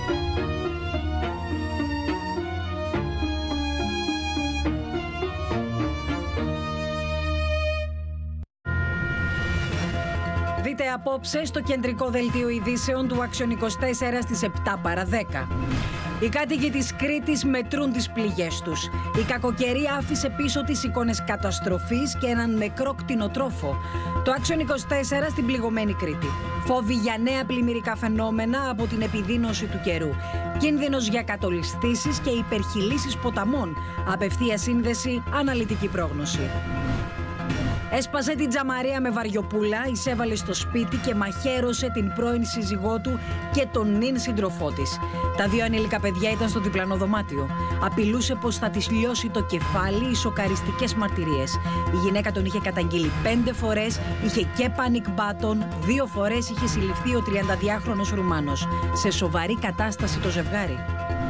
Δείτε απόψε στο κεντρικό δελτίο ειδήσεων του Action 24 στις 7 παρα 10. Οι κάτοικοι της Κρήτης μετρούν τις πληγές τους. Η κακοκαιρία άφησε πίσω τις εικόνες καταστροφής και έναν νεκρό κτηνοτρόφο. Το Action 24 στην πληγωμένη Κρήτη. Φόβοι για νέα πλημμυρικά φαινόμενα από την επιδείνωση του καιρού. Κίνδυνος για κατολισθήσεις και υπερχειλήσεις ποταμών. Απευθεία σύνδεση, αναλυτική πρόγνωση. Έσπασε την τζαμαρία με βαριοπούλα, εισέβαλε στο σπίτι και μαχαίρωσε την πρώην σύζυγό του και τον νυν σύντροφό της. Τα δύο ανήλικα παιδιά ήταν στο διπλανό δωμάτιο. Απειλούσε πως θα της λιώσει το κεφάλι, οι σοκαριστικές μαρτυρίες. Η γυναίκα τον είχε καταγγείλει 5 φορές, είχε και panic button, 2 φορές είχε συλληφθεί ο 32χρονος Ρουμάνος. Σε σοβαρή κατάσταση το ζευγάρι.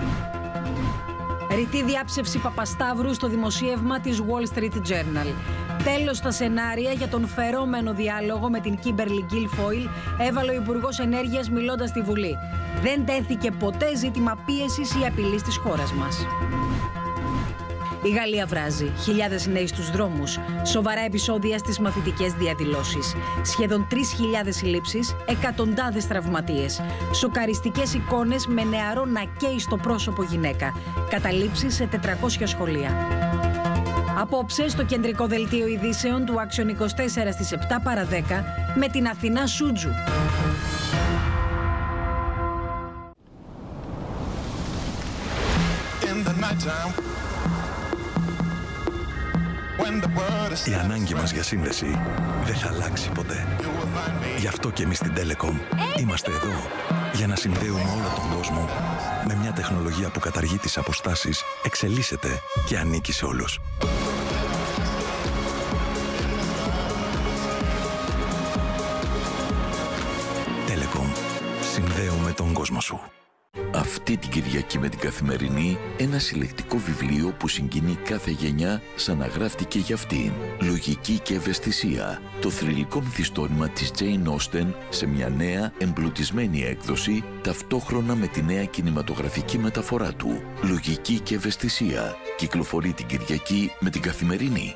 Ρητή διάψευση Παπασταύρου στο δημοσίευμα της Wall Street Journal. Τέλος στα σενάρια για τον φερόμενο διάλογο με την Kimberly Guilfoyle έβαλε ο Υπουργός Ενέργειας μιλώντας στη Βουλή. Δεν τέθηκε ποτέ ζήτημα πίεσης ή απειλής της χώρας μας. Η Γαλλία βράζει. Χιλιάδες νέοι στους δρόμους. Σοβαρά επεισόδια στις μαθητικές διαδηλώσεις. Σχεδόν 3.000 συλλήψεις, εκατοντάδες τραυματίες. Σοκαριστικές εικόνες με νεαρό να καίει στο πρόσωπο γυναίκα. Καταλήψεις σε 400 σχολεία. Απόψε στο κεντρικό δελτίο ειδήσεων του Action 24 στις 7 παρα 10 με την Αθηνά Σούτζου. Η ανάγκη μας για σύνδεση δεν θα αλλάξει ποτέ. Γι' αυτό και εμείς στην Telecom είμαστε εδώ για να συνδέουμε όλο τον κόσμο με μια τεχνολογία που καταργεί τις αποστάσεις, εξελίσσεται και ανήκει σε όλους. Telecom. Συνδέουμε τον κόσμο σου. Αυτή την Κυριακή με την Καθημερινή, ένα συλλεκτικό βιβλίο που συγκινεί κάθε γενιά σαν να γράφτηκε για αυτήν. Λογική και ευαισθησία. Το θρυλικό μυθιστόρημα της Jane Austen σε μια νέα, εμπλουτισμένη έκδοση, ταυτόχρονα με τη νέα κινηματογραφική μεταφορά του. Λογική και ευαισθησία. Κυκλοφορεί την Κυριακή με την Καθημερινή.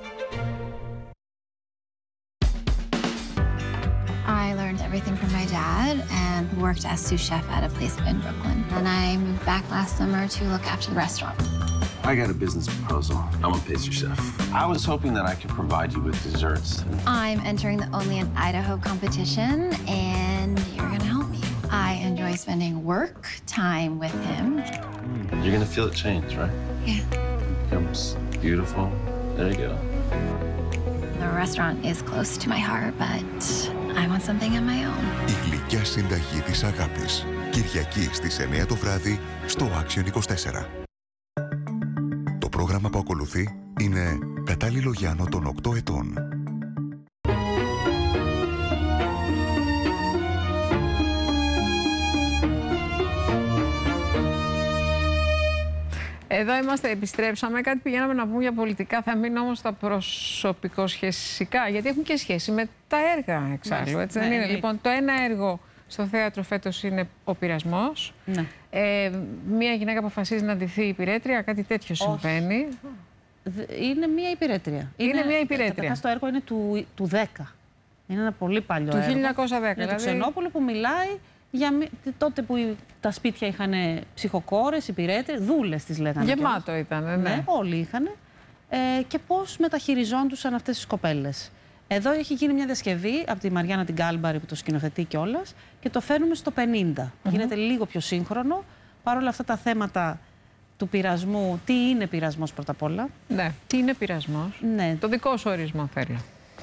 I learned everything from my dad and worked as sous chef at a place in Brooklyn. And I moved back last summer to look after the restaurant. I got a business proposal. I'm a pastry chef. I was hoping that I could provide you with desserts. I'm entering the Only in Idaho competition and you're gonna help me. I enjoy spending work time with him. You're gonna feel it change, right? Yeah. It becomes beautiful. There you go. The restaurant is close to my heart, but I want something of my own. Η γλυκιά συνταγή της αγάπης. Κυριακή στις 9 το βράδυ στο Action 24. Το πρόγραμμα που ακολουθεί είναι κατάλληλο για άνω των 8 ετών. Εδώ είμαστε, επιστρέψαμε. Κάτι πηγαίναμε να πούμε για πολιτικά. Θα μείνω όμως στα προσωπικοσχεσικά, γιατί έχουν και σχέση με τα έργα εξάλλου. Έτσι δεν είναι? Λοιπόν, το ένα έργο στο θέατρο φέτος είναι ο πειρασμός. Ναι. Μία γυναίκα αποφασίζει να ντυθεί υπηρέτρια, κάτι τέτοιο συμβαίνει. Είναι μία υπηρέτρια. Είναι μία υπηρέτρια. Καταρχάς το έργο είναι του 10. Είναι ένα πολύ παλιό έργο. Του 1910. Είναι του Ξενόπουλου που μιλάει για τότε που τα σπίτια είχαν ψυχοκόρες, υπηρέτριες, δούλες τις λέγανε. Γεμάτο ήταν, ναι. Ναι, όλοι είχαν. Και πώς μεταχειριζόντουσαν αυτές τις κοπέλες. Εδώ έχει γίνει μια διασκευή από τη Μαριάννα την Κάλμπαρη που το σκηνοθετεί κιόλας και το φέρνουμε στο 50. Γίνεται λίγο πιο σύγχρονο. Παρ' όλα αυτά τα θέματα του πειρασμού, τι είναι πειρασμός πρώτα απ' όλα. Ναι, τι είναι πειρασμός. Ναι. Το δικό σου ορισμό θέλω.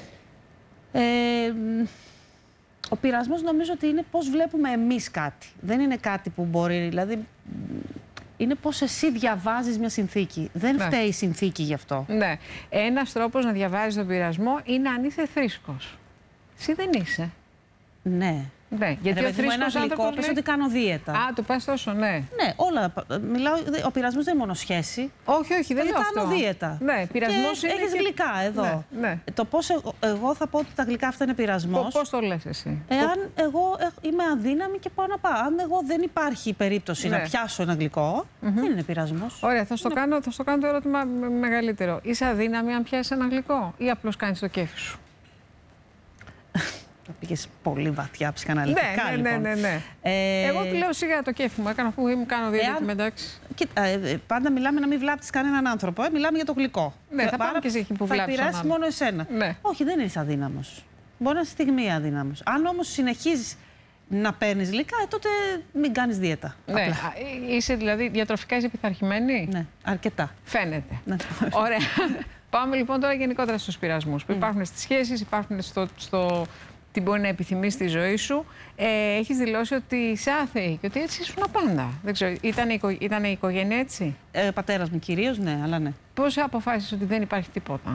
Ο πειρασμός νομίζω ότι είναι πώς βλέπουμε εμείς κάτι. Δεν είναι κάτι που μπορεί, δηλαδή είναι πώς εσύ διαβάζεις μια συνθήκη. Δεν φταίει η συνθήκη γι' αυτό. Ναι. Ένας τρόπος να διαβάζεις τον πειρασμό είναι αν είσαι θρήσκος. Εσύ δεν είσαι. Ναι. Ναι, γιατί ο θρήσκος άνθρωπος λέει ότι κάνω δίαιτα. Α, το πας τόσο, ναι. Ναι, όλα. Μιλάω, ο πειρασμός δεν είναι μόνο σχέση. Όχι, όχι, δεν λέω αυτό. Κάνω δίαιτα. Ναι, πειρασμός είναι. Έχεις γλυκά εδώ. Ναι, ναι. Το πώς εγώ θα πω ότι τα γλυκά αυτά είναι πειρασμός. Πώς το λες εσύ? Εάν εγώ είμαι αδύναμη και πάω να πάω. Αν εγώ δεν υπάρχει περίπτωση να πιάσω ένα γλυκό, δεν είναι πειρασμός. Ωραία, θα στο κάνω το ερώτημα μεγαλύτερο. Είσαι αδύναμη αν πιάσεις ένα γλυκό ή απλώς κάνεις το κέφι σου? Πήγες πολύ βαθιά ψυχαναλυτικά, λοιπόν. Ναι. Εγώ τη λέω σιγά το κέφι μου. Έκανα αφού μου κάνω διαιτητή μεταξύ. Κοίτα, πάντα μιλάμε να μην βλάπτεις κανέναν άνθρωπο. Μιλάμε για το γλυκό. Ναι, θα πάμε και εσύ εκεί που βλάπτεις. Θα επηρεάσει μόνο εσένα. Ναι. Όχι, δεν είσαι αδύναμος. Μπορεί να είσαι στιγμή αδύναμος. Αν όμως συνεχίζεις να παίρνεις γλυκά, τότε μην κάνεις δίαιτα. Ναι. Είσαι δηλαδή διατροφικά είσαι πειθαρχημένη. Ναι, αρκετά. Φαίνεται. Ναι. Ωραία. Πάμε λοιπόν τώρα γενικότερα στους πειρασμούς που υπάρχουν στις σχέσεις, υπάρχουν στο τι μπορεί να επιθυμείς στη ζωή σου. Έχεις δηλώσει ότι είσαι άθεη και ότι έτσι ήσουν πάντα. Δεν ξέρω, ήταν η οικογένεια έτσι? Πατέρας μου κυρίως, ναι, αλλά ναι. Πώς αποφάσισες ότι δεν υπάρχει τίποτα?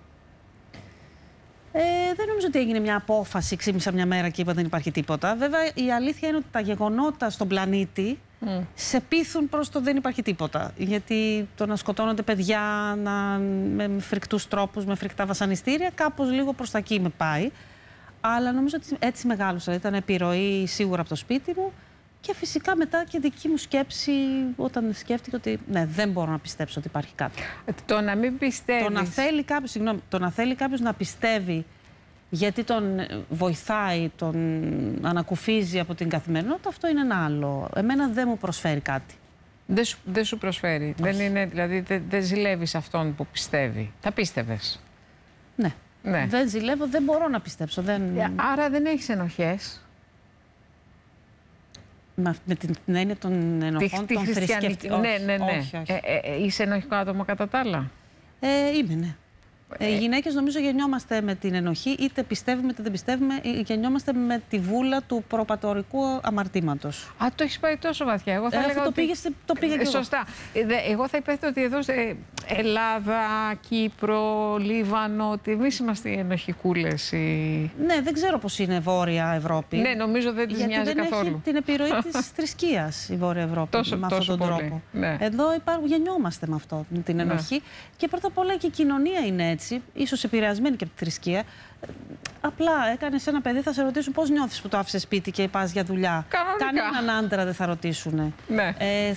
Δεν νομίζω ότι έγινε μια απόφαση, ξύπνησα μια μέρα και είπα δεν υπάρχει τίποτα. Βέβαια, η αλήθεια είναι ότι τα γεγονότα στον πλανήτη σε πείθουν προς το δεν υπάρχει τίποτα. Γιατί το να σκοτώνονται παιδιά με φρικτούς τρόπους, με φρικτά βασανιστήρια, κάπως λίγο προς τα εκεί με πάει. Αλλά νομίζω ότι έτσι μεγάλωσα. Ήταν επιρροή σίγουρα από το σπίτι μου και φυσικά μετά και δική μου σκέψη όταν σκέφτηκα ότι ναι, δεν μπορώ να πιστέψω ότι υπάρχει κάτι. Το να μην πιστεύεις. Το να θέλει κάποιος να πιστεύει γιατί τον βοηθάει, τον ανακουφίζει από την καθημερινότητα, αυτό είναι ένα άλλο. Εμένα δεν μου προσφέρει κάτι. Δεν σου προσφέρει. Δεν είναι, δηλαδή δεν ζηλεύεις αυτόν που πιστεύει. Θα πίστευες. Ναι. Ναι. Δεν ζηλεύω, δεν μπορώ να πιστέψω. Άρα δεν έχεις ενοχές. Με την έννοια των ενοχών, των θρησκευτικών. Ναι. Όχι. Είσαι ενοχικό άτομο κατά τα άλλα? Είμαι, ναι. Οι γυναίκες νομίζω γεννιόμαστε με την ενοχή, είτε πιστεύουμε είτε δεν πιστεύουμε, γεννιόμαστε με τη βούλα του προπατορικού αμαρτήματος. Α, το έχεις πάει τόσο βαθιά. Εγώ θα έλεγα αυτό ότι... το πήγα και σωστά. Εγώ θα υπέθετα ότι εδώ Ελλάδα, Κύπρο, Λίβανο, ότι εμείς είμαστε οι ενοχικούλες. Ναι, δεν ξέρω πώς είναι Βόρεια Ευρώπη. Ναι, νομίζω δεν τις μοιάζει καθόλου. Γιατί δεν έχει την επιρροή της θρησκείας η Βόρεια Ευρώπη με αυτόν τον τρόπο. Ναι. Εδώ γεννιόμαστε με αυτό, με την ενοχή. Ναι. Και πρώτα απ' όλα και η κοινωνία είναι έτσι. Ίσως επηρεασμένη και από τη θρησκεία. Απλά έκανες ένα παιδί, θα σε ρωτήσουν πώς νιώθεις που το άφησες σπίτι και πας για δουλειά. Κανέναν άντρα δεν θα ρωτήσουν. Ναι.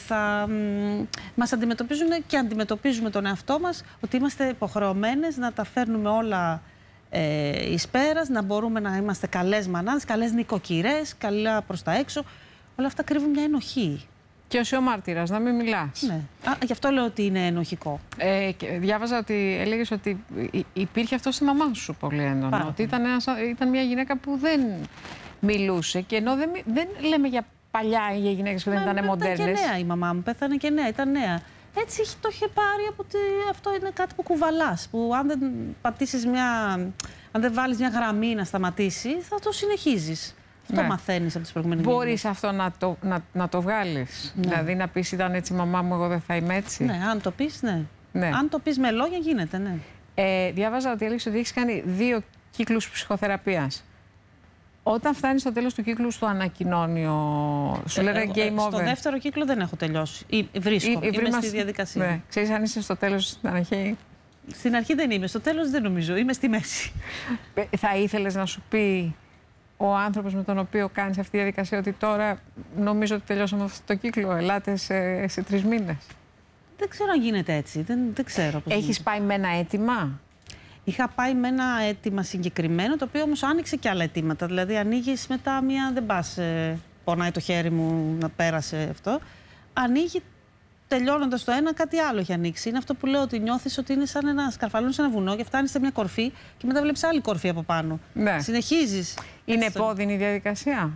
Μας αντιμετωπίζουν και αντιμετωπίζουμε τον εαυτό μας ότι είμαστε υποχρεωμένες να τα φέρνουμε όλα εις πέρας, να μπορούμε να είμαστε καλές μανάδες, καλές νοικοκυρές, καλά προς τα έξω. Όλα αυτά κρύβουν μια ενοχή. Και ως ο μάρτυρας, να μην μιλάς. Ναι. Γι' αυτό λέω ότι είναι ενοχικό. Διάβαζα ότι έλεγες ότι υπήρχε αυτό στη μαμά σου πολύ έντονο. Ότι ήταν μια γυναίκα που δεν μιλούσε. Και ενώ δεν λέμε για παλιά για γυναίκες που δεν ήταν μοντέρνες. Ήταν και νέα η μαμά μου, πέθανε και νέα, ήταν νέα. Έτσι το είχε πάρει από ότι αυτό είναι κάτι που κουβαλάς. Που αν δεν πατήσεις αν δεν βάλεις μια γραμμή να σταματήσει, θα το συνεχίζεις. Αυτό μαθαίνεις από τις προηγούμενες γενιές. Μπορείς αυτό να το βγάλεις? Ναι. Δηλαδή να πεις ήταν έτσι η μαμά μου, εγώ δεν θα είμαι έτσι. Ναι, αν το πεις, ναι. Αν το πεις με λόγια γίνεται, ναι. Διάβαζα ότι έλεγες ότι έχεις κάνει 2 κύκλους ψυχοθεραπείας. Όταν φτάνεις στο τέλος του κύκλου, σου ανακοινώνει σου λένε game over. Στο δεύτερο κύκλο δεν έχω τελειώσει. Είμαι στη διαδικασία. Ναι. Ξέρεις αν είσαι στο τέλος στην αρχή? Στην αρχή δεν είμαι, στο τέλος δεν νομίζω. Είμαι στη μέση. Θα ήθελες να σου πει ο άνθρωπος με τον οποίο κάνεις αυτή τη διαδικασία ότι τώρα νομίζω ότι τελειώσαμε αυτό το κύκλο, ελάτε σε 3 μήνες? Δεν ξέρω αν γίνεται έτσι. Δεν ξέρω πώς. Έχεις πάει με ένα αίτημα? Είχα πάει με ένα αίτημα συγκεκριμένο, το οποίο όμως άνοιξε και άλλα αιτήματα. Δηλαδή ανοίγεις μετά δεν πας, πονάει το χέρι μου να πέρασε αυτό. Ανοίγει, τελειώνοντας το ένα, κάτι άλλο έχει ανοίξει. Είναι αυτό που λέω, ότι νιώθεις ότι είναι σαν ένα σκαρφαλούν σε ένα βουνό και φτάνεις σε μια κορφή και μετά βλέπεις άλλη κορφή από πάνω. Ναι. Συνεχίζεις. Είναι επώδυνη η διαδικασία?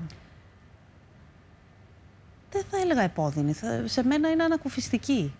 Δεν θα έλεγα επώδυνη. Σε μένα είναι ανακουφιστική.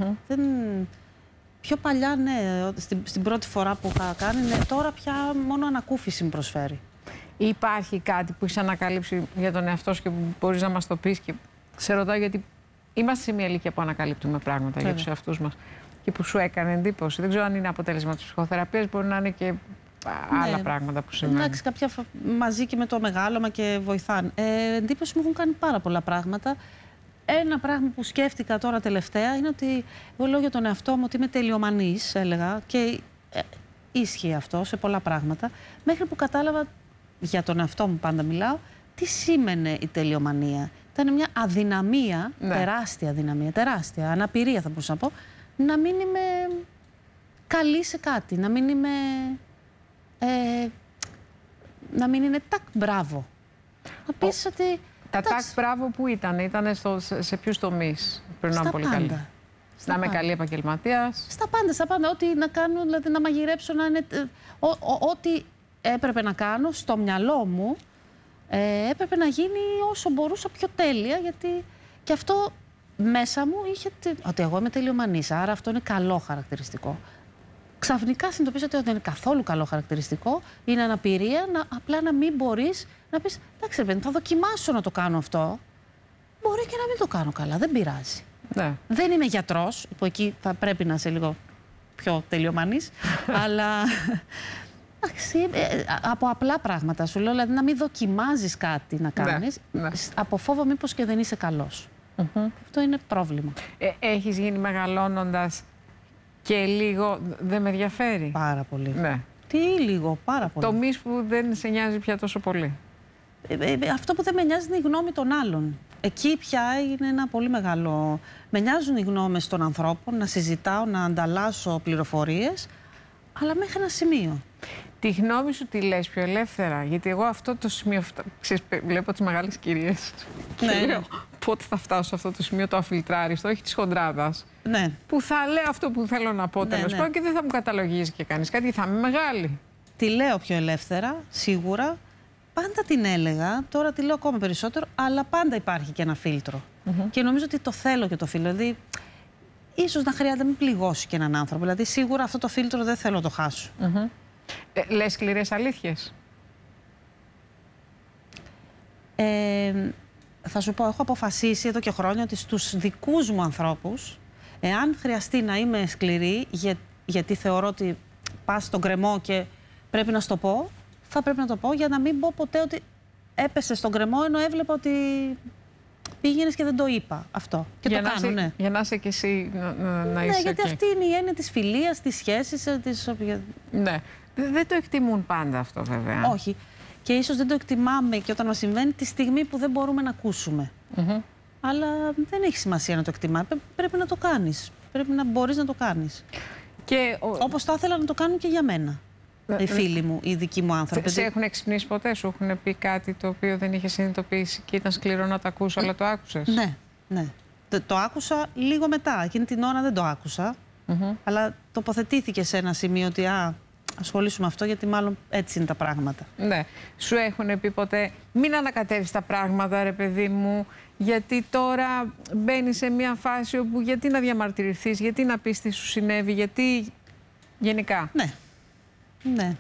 Πιο παλιά, ναι, στην πρώτη φορά που είχα κάνει, ναι, τώρα πια μόνο ανακούφιση μου προσφέρει. Υπάρχει κάτι που έχεις ανακαλύψει για τον εαυτό σου και που μπορείς να μας το πεις? Και σε ρωτάω γιατί είμαστε σε μια ηλικία που ανακαλύπτουμε πράγματα για τους εαυτούς μας και που σου έκανε εντύπωση. Δεν ξέρω αν είναι αποτέλεσμα της ψυχοθεραπείας, μπορεί να είναι και άλλα πράγματα που συμβαίνουν. Εντάξει, κάποια μαζί και με το μεγάλωμα και βοηθάνε. Εντύπωση μου έχουν κάνει πάρα πολλά πράγματα. Ένα πράγμα που σκέφτηκα τώρα τελευταία είναι ότι εγώ λέω για τον εαυτό μου ότι είμαι τελειομανής, έλεγα, και ίσχυε αυτό σε πολλά πράγματα, μέχρι που κατάλαβα, για τον εαυτό μου πάντα μιλάω, τι σήμαινε η τελειομανία. Ήταν μια αδυναμία, τεράστια αδυναμία, τεράστια αναπηρία θα μπορούσα να πω, να μην είμαι καλή σε κάτι, να μην είμαι να μην είναι τάκ μπράβο. Να πεις ότι... Τα τάκ μπράβο που ήτανε σε ποιους τομείς πριν από πολύ καλή? Να είμαι καλή επαγγελματίας. Στα πάντα. Ό,τι να κάνω, δηλαδή να μαγειρέψω, να είναι... Ό,τι έπρεπε να κάνω στο μυαλό μου, έπρεπε να γίνει όσο μπορούσα πιο τέλεια, γιατί και αυτό μέσα μου είχε ότι εγώ είμαι τελειομανής, άρα αυτό είναι καλό χαρακτηριστικό. Ξαφνικά συνειδητοποίησα ότι δεν είναι καθόλου καλό χαρακτηριστικό, είναι αναπηρία, απλά να μην μπορείς να πεις, εντάξει ρε παιδί, θα δοκιμάσω να το κάνω αυτό, μπορεί και να μην το κάνω καλά, δεν πειράζει. Ναι. Δεν είμαι γιατρός, που εκεί θα πρέπει να είσαι λίγο πιο τελειομανής, αλλά από απλά πράγματα σου λέω, δηλαδή να μην δοκιμάζεις κάτι να κάνεις, από φόβο μήπως και δεν είσαι καλός. Αυτό είναι πρόβλημα. Έχεις γίνει μεγαλώνοντας και λίγο δεν με ενδιαφέρει? Πάρα πολύ. Ναι. Τι λίγο, πάρα πολύ. Τομείς που δεν σε νοιάζει πια τόσο πολύ? Αυτό που δεν με νοιάζει είναι η γνώμη των άλλων. Εκεί πια είναι ένα πολύ μεγάλο... Με νοιάζουν οι γνώμες των ανθρώπων, να συζητάω, να ανταλλάσσω πληροφορίες, αλλά μέχρι ένα σημείο. Τη γνώμη σου τη λες πιο ελεύθερα? Γιατί εγώ αυτό το σημείο, ξέρεις, βλέπω τις μεγάλες κυρίες και λέω πότε θα φτάσω σε αυτό το σημείο το αφιλτράριστο, όχι της χοντράδας. Ναι. Που θα λέω αυτό που θέλω να πω τέλος πάντων και δεν θα μου καταλογίζει και κανείς κάτι, γιατί θα είμαι μεγάλη. Τη λέω πιο ελεύθερα, σίγουρα. Πάντα την έλεγα, τώρα τη λέω ακόμα περισσότερο, αλλά πάντα υπάρχει και ένα φίλτρο. Και νομίζω ότι το θέλω και το φίλτρο. Δηλαδή, ίσως να χρειάζεται να μην πληγώσει και έναν άνθρωπο. Δηλαδή, σίγουρα αυτό το φίλτρο δεν θέλω να το χάσω. Λες σκληρές αλήθειες? Θα σου πω, έχω αποφασίσει εδώ και χρόνια ότι στους δικούς μου ανθρώπους, εάν χρειαστεί να είμαι σκληρή, γιατί θεωρώ ότι πας στον κρεμό και πρέπει να σου το πω, θα πρέπει να το πω για να μην πω ποτέ ότι έπεσε στον κρεμό ενώ έβλεπα ότι πήγαινες και δεν το είπα. Αυτό. Και για το κάνω, ναι. Για να είσαι και εσύ να είσαι. Ναι, γιατί αυτή είναι η έννοια της φιλίας, της σχέσης. Ναι. Δεν το εκτιμούν πάντα αυτό, βέβαια. Όχι. Και ίσως δεν το εκτιμάμε και όταν μας συμβαίνει τη στιγμή που δεν μπορούμε να ακούσουμε. Αλλά δεν έχει σημασία να το εκτιμάμε. Πρέπει να το κάνεις. Πρέπει να μπορείς να το κάνεις. Όπως θα ήθελα να το κάνουν και για μένα. Οι φίλοι μου, οι δικοί μου άνθρωποι. Σε έχουν εξυπνήσει ποτέ, σου έχουν πει κάτι το οποίο δεν είχε συνειδητοποιήσει και ήταν σκληρό να το ακούσω, αλλά το άκουσες? Ναι. Το άκουσα λίγο μετά. Εκείνη την ώρα δεν το άκουσα. Αλλά τοποθετήθηκε σε ένα σημείο ότι ασχολήσουμε αυτό, γιατί μάλλον έτσι είναι τα πράγματα. Ναι. Σου έχουν πει ποτέ, μην ανακατεύεις τα πράγματα, ρε παιδί μου, γιατί τώρα μπαίνεις σε μια φάση όπου γιατί να διαμαρτυρηθείς, γιατί να πεις τι σου συνέβη, γιατί γενικά? Ναι.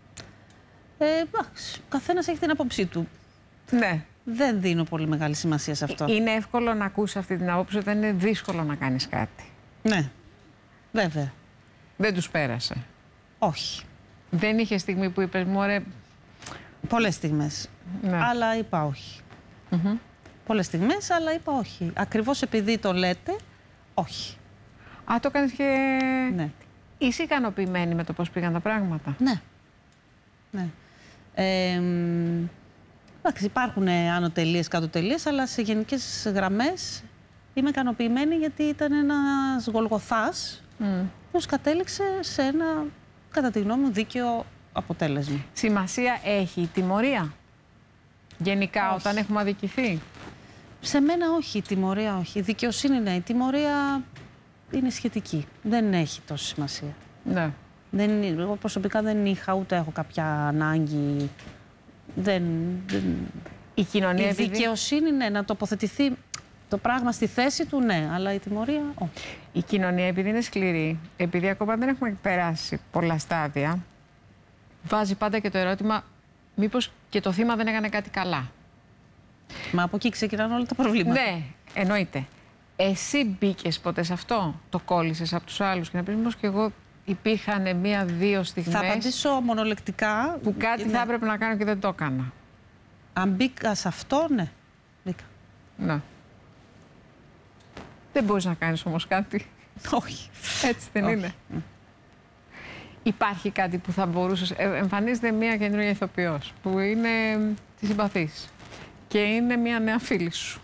Ο καθένας έχει την άποψή του. Ναι. Δεν δίνω πολύ μεγάλη σημασία σε αυτό. Είναι εύκολο να ακούσεις αυτή την άποψη όταν είναι δύσκολο να κάνεις κάτι? Ναι. Βέβαια. Δεν τους πέρασε? Όχι. Δεν είχε στιγμή που είπες, μωρέ... Πολλές στιγμές. Ναι. Αλλά είπα όχι. Πολλές στιγμές, αλλά είπα όχι. Ακριβώς επειδή το λέτε, όχι. Το κάνεις και... Ναι. Είσαι ικανοποιημένη με το πώς πήγαν τα πράγματα? Ναι. Εντάξει, υπάρχουν άνω τελείες, κάτω τελείες, αλλά σε γενικές γραμμές είμαι ικανοποιημένη γιατί ήταν ένας Γολγοθάς που κατέληξε σε ένα, κατά τη γνώμη μου, δίκαιο αποτέλεσμα. Σημασία έχει η τιμωρία? Γενικά, όχι. Όταν έχουμε αδικηθεί? Σε μένα όχι, η τιμωρία όχι. Η δικαιοσύνη ναι, η τιμωρία είναι σχετική. Δεν έχει τόση σημασία. Ναι. Εγώ προσωπικά δεν είχα, ούτε έχω κάποια ανάγκη. Η κοινωνία, η δικαιοσύνη, ναι, να τοποθετηθεί το πράγμα στη θέση του, ναι, αλλά η τιμωρία, όχι. Η κοινωνία, επειδή είναι σκληρή, επειδή ακόμα δεν έχουμε περάσει πολλά στάδια, βάζει πάντα και το ερώτημα, μήπως και το θύμα δεν έκανε κάτι καλά? Μα από εκεί ξεκινάνε όλα τα προβλήματα. Ναι, εννοείται. Εσύ μπήκες ποτέ σε αυτό? Το κόλλησες από τους άλλους και να πεις, μήπως και εγώ υπήρχαν μία-δύο στιγμές? Θα απαντήσω μονολεκτικά. Που κάτι θα έπρεπε να κάνω και δεν το έκανα. Αν μπήκα σε αυτό, ναι. Μπήκα. Ναι. Δεν μπορείς να κάνεις όμως κάτι? Όχι. Έτσι δεν είναι? Υπάρχει κάτι που θα μπορούσες... Εμφανίζεται μία καινούργια ηθοποιός που είναι τη συμπαθής και είναι μία νέα φίλη σου.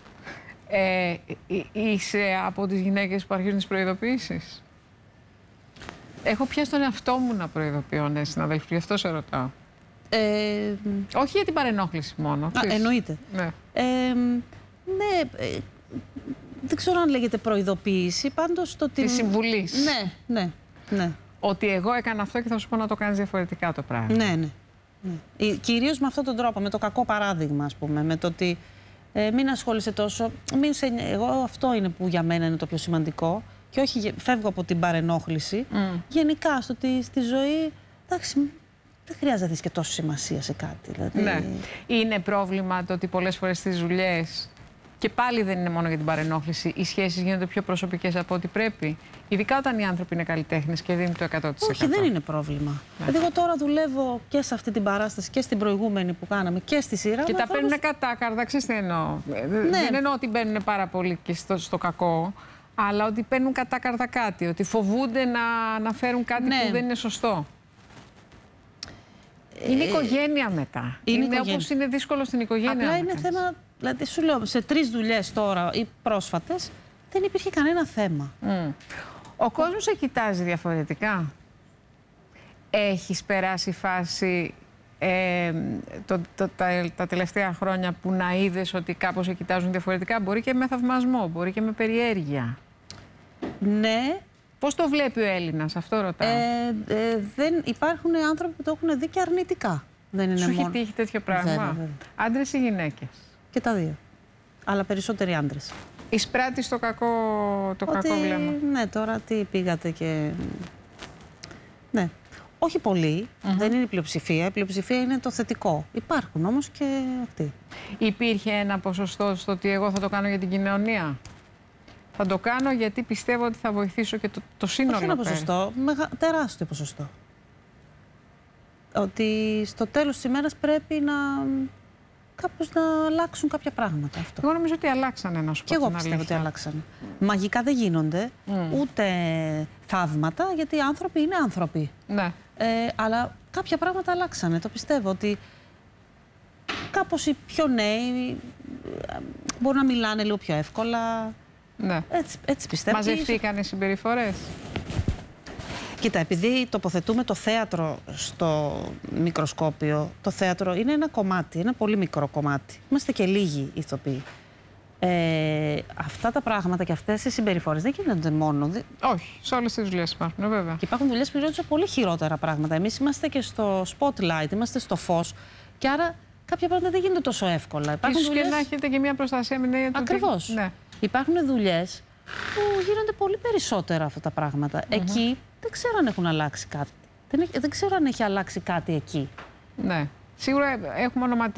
Είσαι από τις γυναίκες που αρχίζουν τις προειδοποιήσεις? Έχω πια στον εαυτό μου να προειδοποιώ, ναι, συναδέλφους, γι' αυτό σε ρωτάω. Όχι για την παρενόχληση μόνο. Εννοείται. Ναι. Δεν ξέρω αν λέγεται προειδοποίηση, πάντως το ότι... Τη συμβουλή. Ναι. Ότι εγώ έκανα αυτό και θα σου πω να το κάνεις διαφορετικά το πράγμα. Ναι. Κυρίως με αυτόν τον τρόπο, με το κακό παράδειγμα, ας πούμε, με το ότι μην ασχολείσαι τόσο. Εγώ αυτό είναι που για μένα είναι το πιο σημαντικό. Και όχι, φεύγω από την παρενόχληση. Γενικά, στο ότι στη ζωή, εντάξει, δεν χρειάζεται να δεις και τόσο σημασία σε κάτι. Δηλαδή... Ναι. Είναι πρόβλημα το ότι πολλές φορές στις δουλειές, και πάλι δεν είναι μόνο για την παρενόχληση, οι σχέσεις γίνονται πιο προσωπικές από ό,τι πρέπει. Ειδικά όταν οι άνθρωποι είναι καλλιτέχνες και δίνουν το 100%. Όχι, δεν είναι πρόβλημα. Ναι. Δηλαδή, εγώ τώρα δουλεύω και σε αυτή την παράσταση και στην προηγούμενη που κάναμε και στη σειρά. Και τα παίρνουν κατάκαρδα, ξέρεις τι εννοώ. Δεν εννοώ ότι μπαίνουν πάρα πολύ και στο κακό, αλλά ότι παίρνουν κατάκαρδα κάτι, ότι φοβούνται να φέρουν κάτι που δεν είναι σωστό. Είναι οικογένεια μετά. Είναι όπως είναι δύσκολο στην οικογένεια. Απλά είναι θέμα, δηλαδή σου λέω, σε 3 δουλειές τώρα ή πρόσφατες δεν υπήρχε κανένα θέμα. Ο κόσμος σε κοιτάζει διαφορετικά. Έχεις περάσει φάση τα τελευταία χρόνια που να είδες ότι κάπως σε κοιτάζουν διαφορετικά? Μπορεί και με θαυμασμό, μπορεί και με περιέργεια. Ναι. Πώς το βλέπει ο Έλληνας, αυτό ρωτάω. Δεν υπάρχουν άνθρωποι που το έχουν δει και αρνητικά. Δεν είναι Σου μόνο... έχει τύχει τέτοιο πράγμα? Βέβαια. Άντρες ή γυναίκες? Και τα δύο. Αλλά περισσότεροι άντρες. Εισπράττεις το κακό βλέμμα? Ναι, τώρα τι πήγατε και... Ναι. Όχι πολύ. Δεν είναι η πλειοψηφία. Η πλειοψηφία είναι το θετικό. Υπάρχουν όμως και αυτοί. Υπήρχε ένα ποσοστό στο ότι εγώ θα το κάνω για την κοινωνία? Θα το κάνω γιατί πιστεύω ότι θα βοηθήσω και το σύνολο. Όχι ένα ποσοστό, τεράστιο ποσοστό. Ότι στο τέλος της ημέρας πρέπει κάπως να αλλάξουν κάποια πράγματα. Αυτό. Εγώ νομίζω ότι αλλάξανε, να σου πω. Και εγώ πιστεύω ότι αλλάξανε. Μαγικά δεν γίνονται, ούτε θαύματα, γιατί οι άνθρωποι είναι άνθρωποι. Ναι. Αλλά κάποια πράγματα αλλάξανε, το πιστεύω. Ότι κάπως οι πιο νέοι μπορούν να μιλάνε λίγο πιο εύκολα. Ναι. Έτσι πιστεύω. Μαζευτήκανε συμπεριφορές? Κοίτα, επειδή τοποθετούμε το θέατρο στο μικροσκόπιο, το θέατρο είναι ένα κομμάτι, ένα πολύ μικρό κομμάτι. Είμαστε και λίγοι ηθοποιοί. Αυτά τα πράγματα και αυτές οι συμπεριφορές δεν γίνονται μόνο. Όχι, σε όλες τις δουλειές υπάρχουν, βέβαια. Και υπάρχουν δουλειές που γίνονται πολύ χειρότερα πράγματα. Εμείς είμαστε και στο spotlight, είμαστε στο φως. Και άρα κάποια πράγματα δεν γίνονται τόσο εύκολα. Ίσως δουλειές... και να έχετε και μια προστασία με νέα του. Ακριβώς. Ναι. Υπάρχουν δουλειές που γίνονται πολύ περισσότερα αυτά τα πράγματα. Εκεί δεν ξέρω αν έχουν αλλάξει κάτι. Δεν ξέρω αν έχει αλλάξει κάτι εκεί. Ναι. Σίγουρα έχουμε ονοματίσει